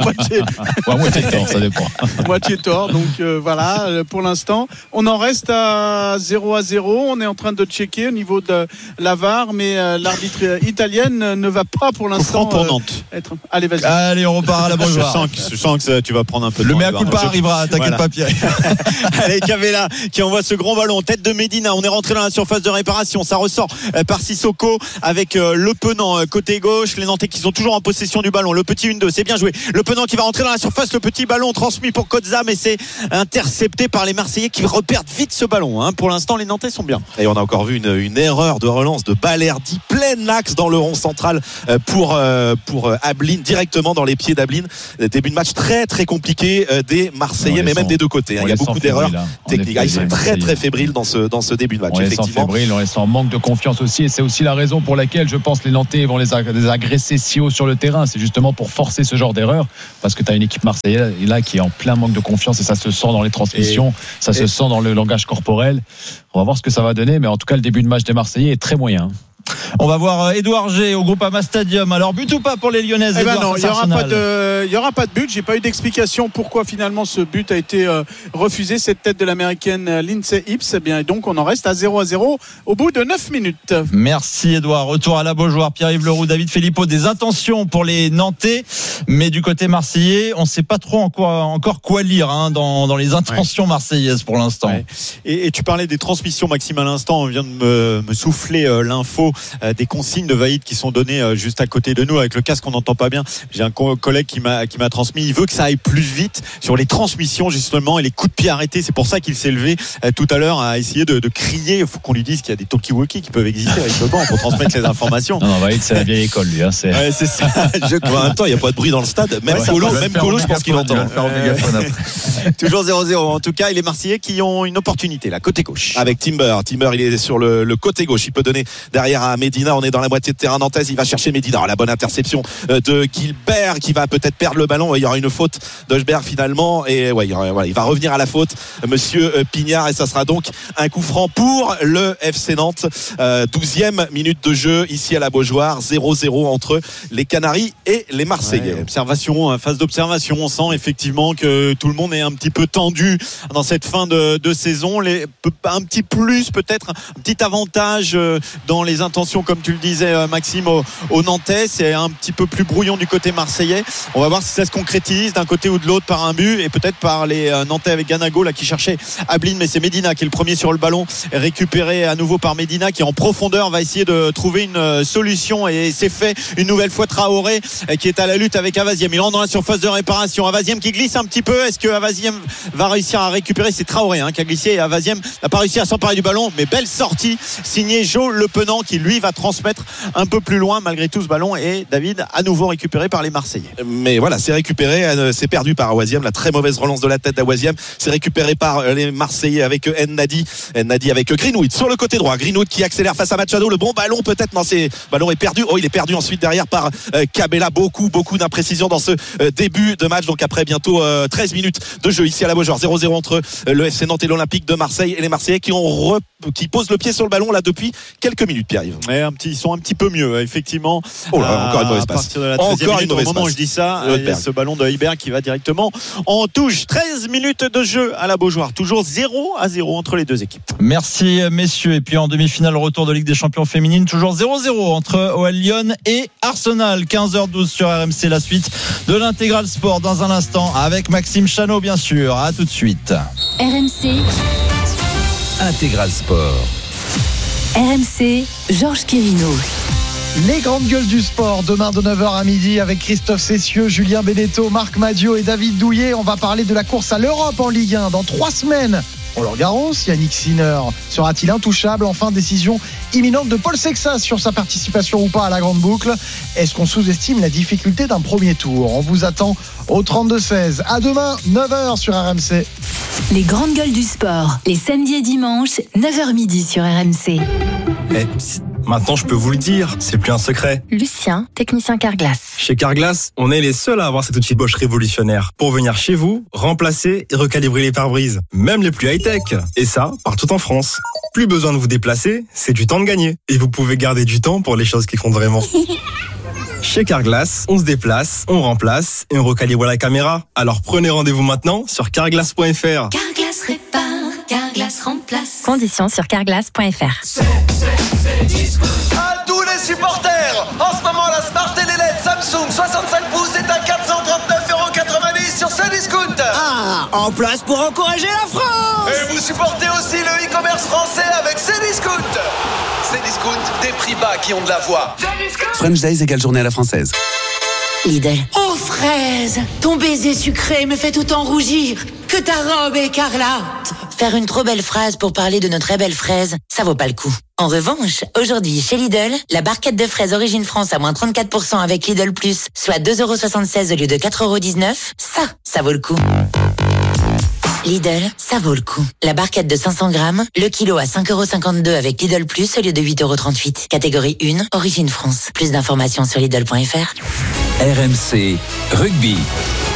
Speaker 2: moitié tort, ça dépend.
Speaker 6: Moitié tort, donc voilà, pour l'instant. On en reste à 0-0. On est en train de checker au niveau de la VAR, mais l'arbitre italienne ne va pas pour l'instant être. Allez, vas-y.
Speaker 1: Allez, on repart à la Beaujoire.
Speaker 3: Je sens que tu vas prendre un peu de
Speaker 1: le mea culpa arrivera, t'inquiète pas, Pierre.
Speaker 3: Allez, Cavella qui envoie ce grand ballon, tête de Medina. On est rentré dans la surface de réparation. Ça ressort par Sissoko avec Le Penant côté gauche. Les Nantais qui sont toujours en possession du ballon. Le petit 1-2, c'est bien joué. Le Penant qui va rentrer dans la surface. Le petit ballon transmis pour Kozza, mais c'est intercepté par les Marseillais qui repèrent vite ce ballon. Pour l'instant, les Nantais sont bien.
Speaker 4: Et on a encore vu une erreur de relance de Balerdi, plein axe dans le rond central pour Ablin, directement dans les pieds d'Ablin. Début de match très très compliqué des Marseillais, mais même des deux côtés. Il y a beaucoup d'erreurs techniques. Ils sont très très fébriles dans ce début de match.
Speaker 2: On les sent fébriles, on les sent en manque de confiance aussi, et c'est aussi la raison pour laquelle je pense les Nantais vont les agresser si haut sur le terrain. C'est justement pour forcer ce genre d'erreur, parce que tu as une équipe marseillaise là qui est en plein manque de confiance, et ça se sent dans les transmissions, ça se sent dans le langage corporel. On va voir ce que ça va donner, mais en tout cas le début de match des Marseillais est très moyen.
Speaker 1: On va voir Édouard G au Groupama Stadium. Alors, but ou pas pour les Lyonnaises?
Speaker 6: Non, il n'y aura pas de but. J'ai pas eu d'explication pourquoi finalement ce but a été refusé. Cette tête de l'américaine Lindsay Ips. Bien, et donc on en reste à 0-0 au bout de 9 minutes.
Speaker 1: Merci Édouard. Retour à la Beaujoire. Pierre-Yves Leroux, David Filippo. Des intentions pour les Nantais, mais du côté marseillais, on ne sait pas trop encore quoi lire dans les intentions marseillaises pour l'instant.
Speaker 3: Ouais. Et tu parlais des transmissions, Maxime, à l'instant. On vient de me souffler l'info des consignes de Vaïd qui sont données juste à côté de nous. Avec le casque, on n'entend pas bien. J'ai un collègue qui m'a transmis. Il veut que ça aille plus vite sur les transmissions justement et les coups de pied arrêtés. C'est pour ça qu'il s'est levé tout à l'heure à essayer de crier. Il faut qu'on lui dise qu'il y a des talkie-walkie qui peuvent exister avec le banc pour transmettre les informations.
Speaker 2: Non, Vaïd, c'est la vieille école, lui.
Speaker 3: Ouais, c'est ça.
Speaker 4: En même temps, il n'y a pas de bruit dans le stade. Même Colo, je pense qu'il entend.
Speaker 3: Toujours 0-0. En tout cas, et les Marseillais qui ont une opportunité là, côté gauche.
Speaker 4: Avec Timber, il est sur le côté gauche. Il peut donner derrière à Medina. On est dans la moitié de terrain nantaise. Il va chercher Medina. La bonne interception de Gilbert qui va peut-être perdre le ballon. Il y aura une faute d'Hochberg finalement. Et il va revenir à la faute, monsieur Pignard. Et ça sera donc un coup franc pour le FC Nantes. 12e minute de jeu ici à la Beaujoire. 0-0 entre les Canaries et les Marseillais.
Speaker 3: Phase d'observation. On sent effectivement que tout le monde est un petit peu tendu dans cette fin de saison. Un petit plus, peut-être un petit avantage dans les intentions, comme tu le disais, Maxime, au Nantais. C'est un petit peu plus brouillon du côté marseillais. On va voir si ça se concrétise d'un côté ou de l'autre par un but, et peut-être par les Nantais avec Ganago là qui cherchait Ablin, mais c'est Medina qui est le premier sur le ballon, récupéré à nouveau par Medina qui en profondeur va essayer de trouver une solution, et c'est fait une nouvelle fois. Traoré qui est à la lutte avec Avaziem. Il rentre dans la surface de réparation. Avaziem qui glisse un petit peu. Est-ce que Avaziem va réussir à récupérer? C'est Traoré qui a glissé, et Avaziem n'a pas réussi à s'emparer du ballon, mais belle sortie signée Joe Le Penant qui lui va transmettre un peu plus loin. Malgré tout, ce ballon est, David, à nouveau récupéré par les Marseillais.
Speaker 4: Mais voilà, c'est récupéré, c'est perdu par Awaziem. La très mauvaise relance de la tête d'Awaziem, c'est récupéré par les Marseillais avec Nnadi avec Greenwood sur le côté droit. Greenwood qui accélère face à Machado. Le bon ballon peut-être, non, c'est ballon est perdu. Il est perdu ensuite derrière par Cabella. Beaucoup d'imprécisions dans ce début de match. Donc après bientôt 13 minutes de jeu ici à la Beaujoire. 0-0 entre le FC Nantes et l'Olympique de Marseille, et les Marseillais qui posent le pied sur le ballon là depuis quelques minutes, Pierre-Yves. arrive.
Speaker 3: Ouais, ils sont un petit peu mieux, effectivement.
Speaker 4: Oh là, encore une mauvaise
Speaker 3: à
Speaker 4: passe.
Speaker 3: partir de la 13e minute, au moment où je dis ça, il y a ce ballon de Heiberg qui va directement en touche. 13 minutes de jeu à la Beaujoire. Toujours 0-0 entre les deux équipes.
Speaker 1: Merci messieurs. Et puis en demi-finale, retour de Ligue des Champions féminine, toujours 0-0 entre OL Lyon et Arsenal. 15h12 sur RMC, la suite de l'Intégral Sport dans un instant avec Maxime Chanot, bien sûr. À tout de suite.
Speaker 17: RMC
Speaker 18: Intégral Sport.
Speaker 17: RMC, Georges Quirino.
Speaker 14: Les grandes gueules du sport, demain de 9h à midi avec Christophe Cessieux, Julien Benetto, Marc Madiot et David Douillet. On va parler de la course à l'Europe en Ligue 1 dans 3 semaines. Roland-Garros, Yannick Sinner sera-t-il intouchable? Enfin, décision imminente de Paul Sexas sur sa participation ou pas à la grande boucle. Est-ce qu'on sous-estime la difficulté d'un premier tour? On vous attend au 32-16. À demain, 9h sur RMC.
Speaker 17: Les grandes gueules du sport, les samedis et dimanches, 9h midi sur RMC.
Speaker 15: Maintenant, je peux vous le dire, c'est plus un secret.
Speaker 17: Lucien, technicien Carglass.
Speaker 15: Chez Carglass, on est les seuls à avoir cet outil Bosch révolutionnaire pour venir chez vous, remplacer et recalibrer les pare-brises, même les plus high-tech. Et ça, partout en France. Plus besoin de vous déplacer, c'est du temps de gagner. Et vous pouvez garder du temps pour les choses qui comptent vraiment. Chez Carglass, on se déplace, on remplace et on recalibre la caméra. Alors prenez rendez-vous maintenant sur carglass.fr.
Speaker 17: Carglass répare, Carglass remplace. Conditions sur carglass.fr.
Speaker 19: À tous les supporters, en ce moment la Smart LED Samsung 65 pouces est à 439,90€ sur Cdiscount.
Speaker 20: Ah, en place pour encourager la France.
Speaker 19: Et vous supportez aussi le e-commerce français avec Cdiscount. Cdiscount, des prix bas qui ont de la voix.
Speaker 21: French Days égale journée à la française.
Speaker 26: Lidl. Oh fraise, ton baiser sucré me fait autant rougir que ta robe écarlate.
Speaker 9: Faire une trop belle phrase pour parler de nos très belles fraises, ça vaut pas le coup. En revanche, aujourd'hui chez Lidl, la barquette de fraises Origine France à moins 34% avec Lidl Plus, soit 2,76€ au lieu de 4,19€, ça vaut le coup. Lidl, ça vaut le coup. La barquette de 500 grammes, le kilo à 5,52€ avec Lidl Plus au lieu de 8,38€. Catégorie 1, Origine France. Plus d'informations sur Lidl.fr.
Speaker 18: RMC Rugby.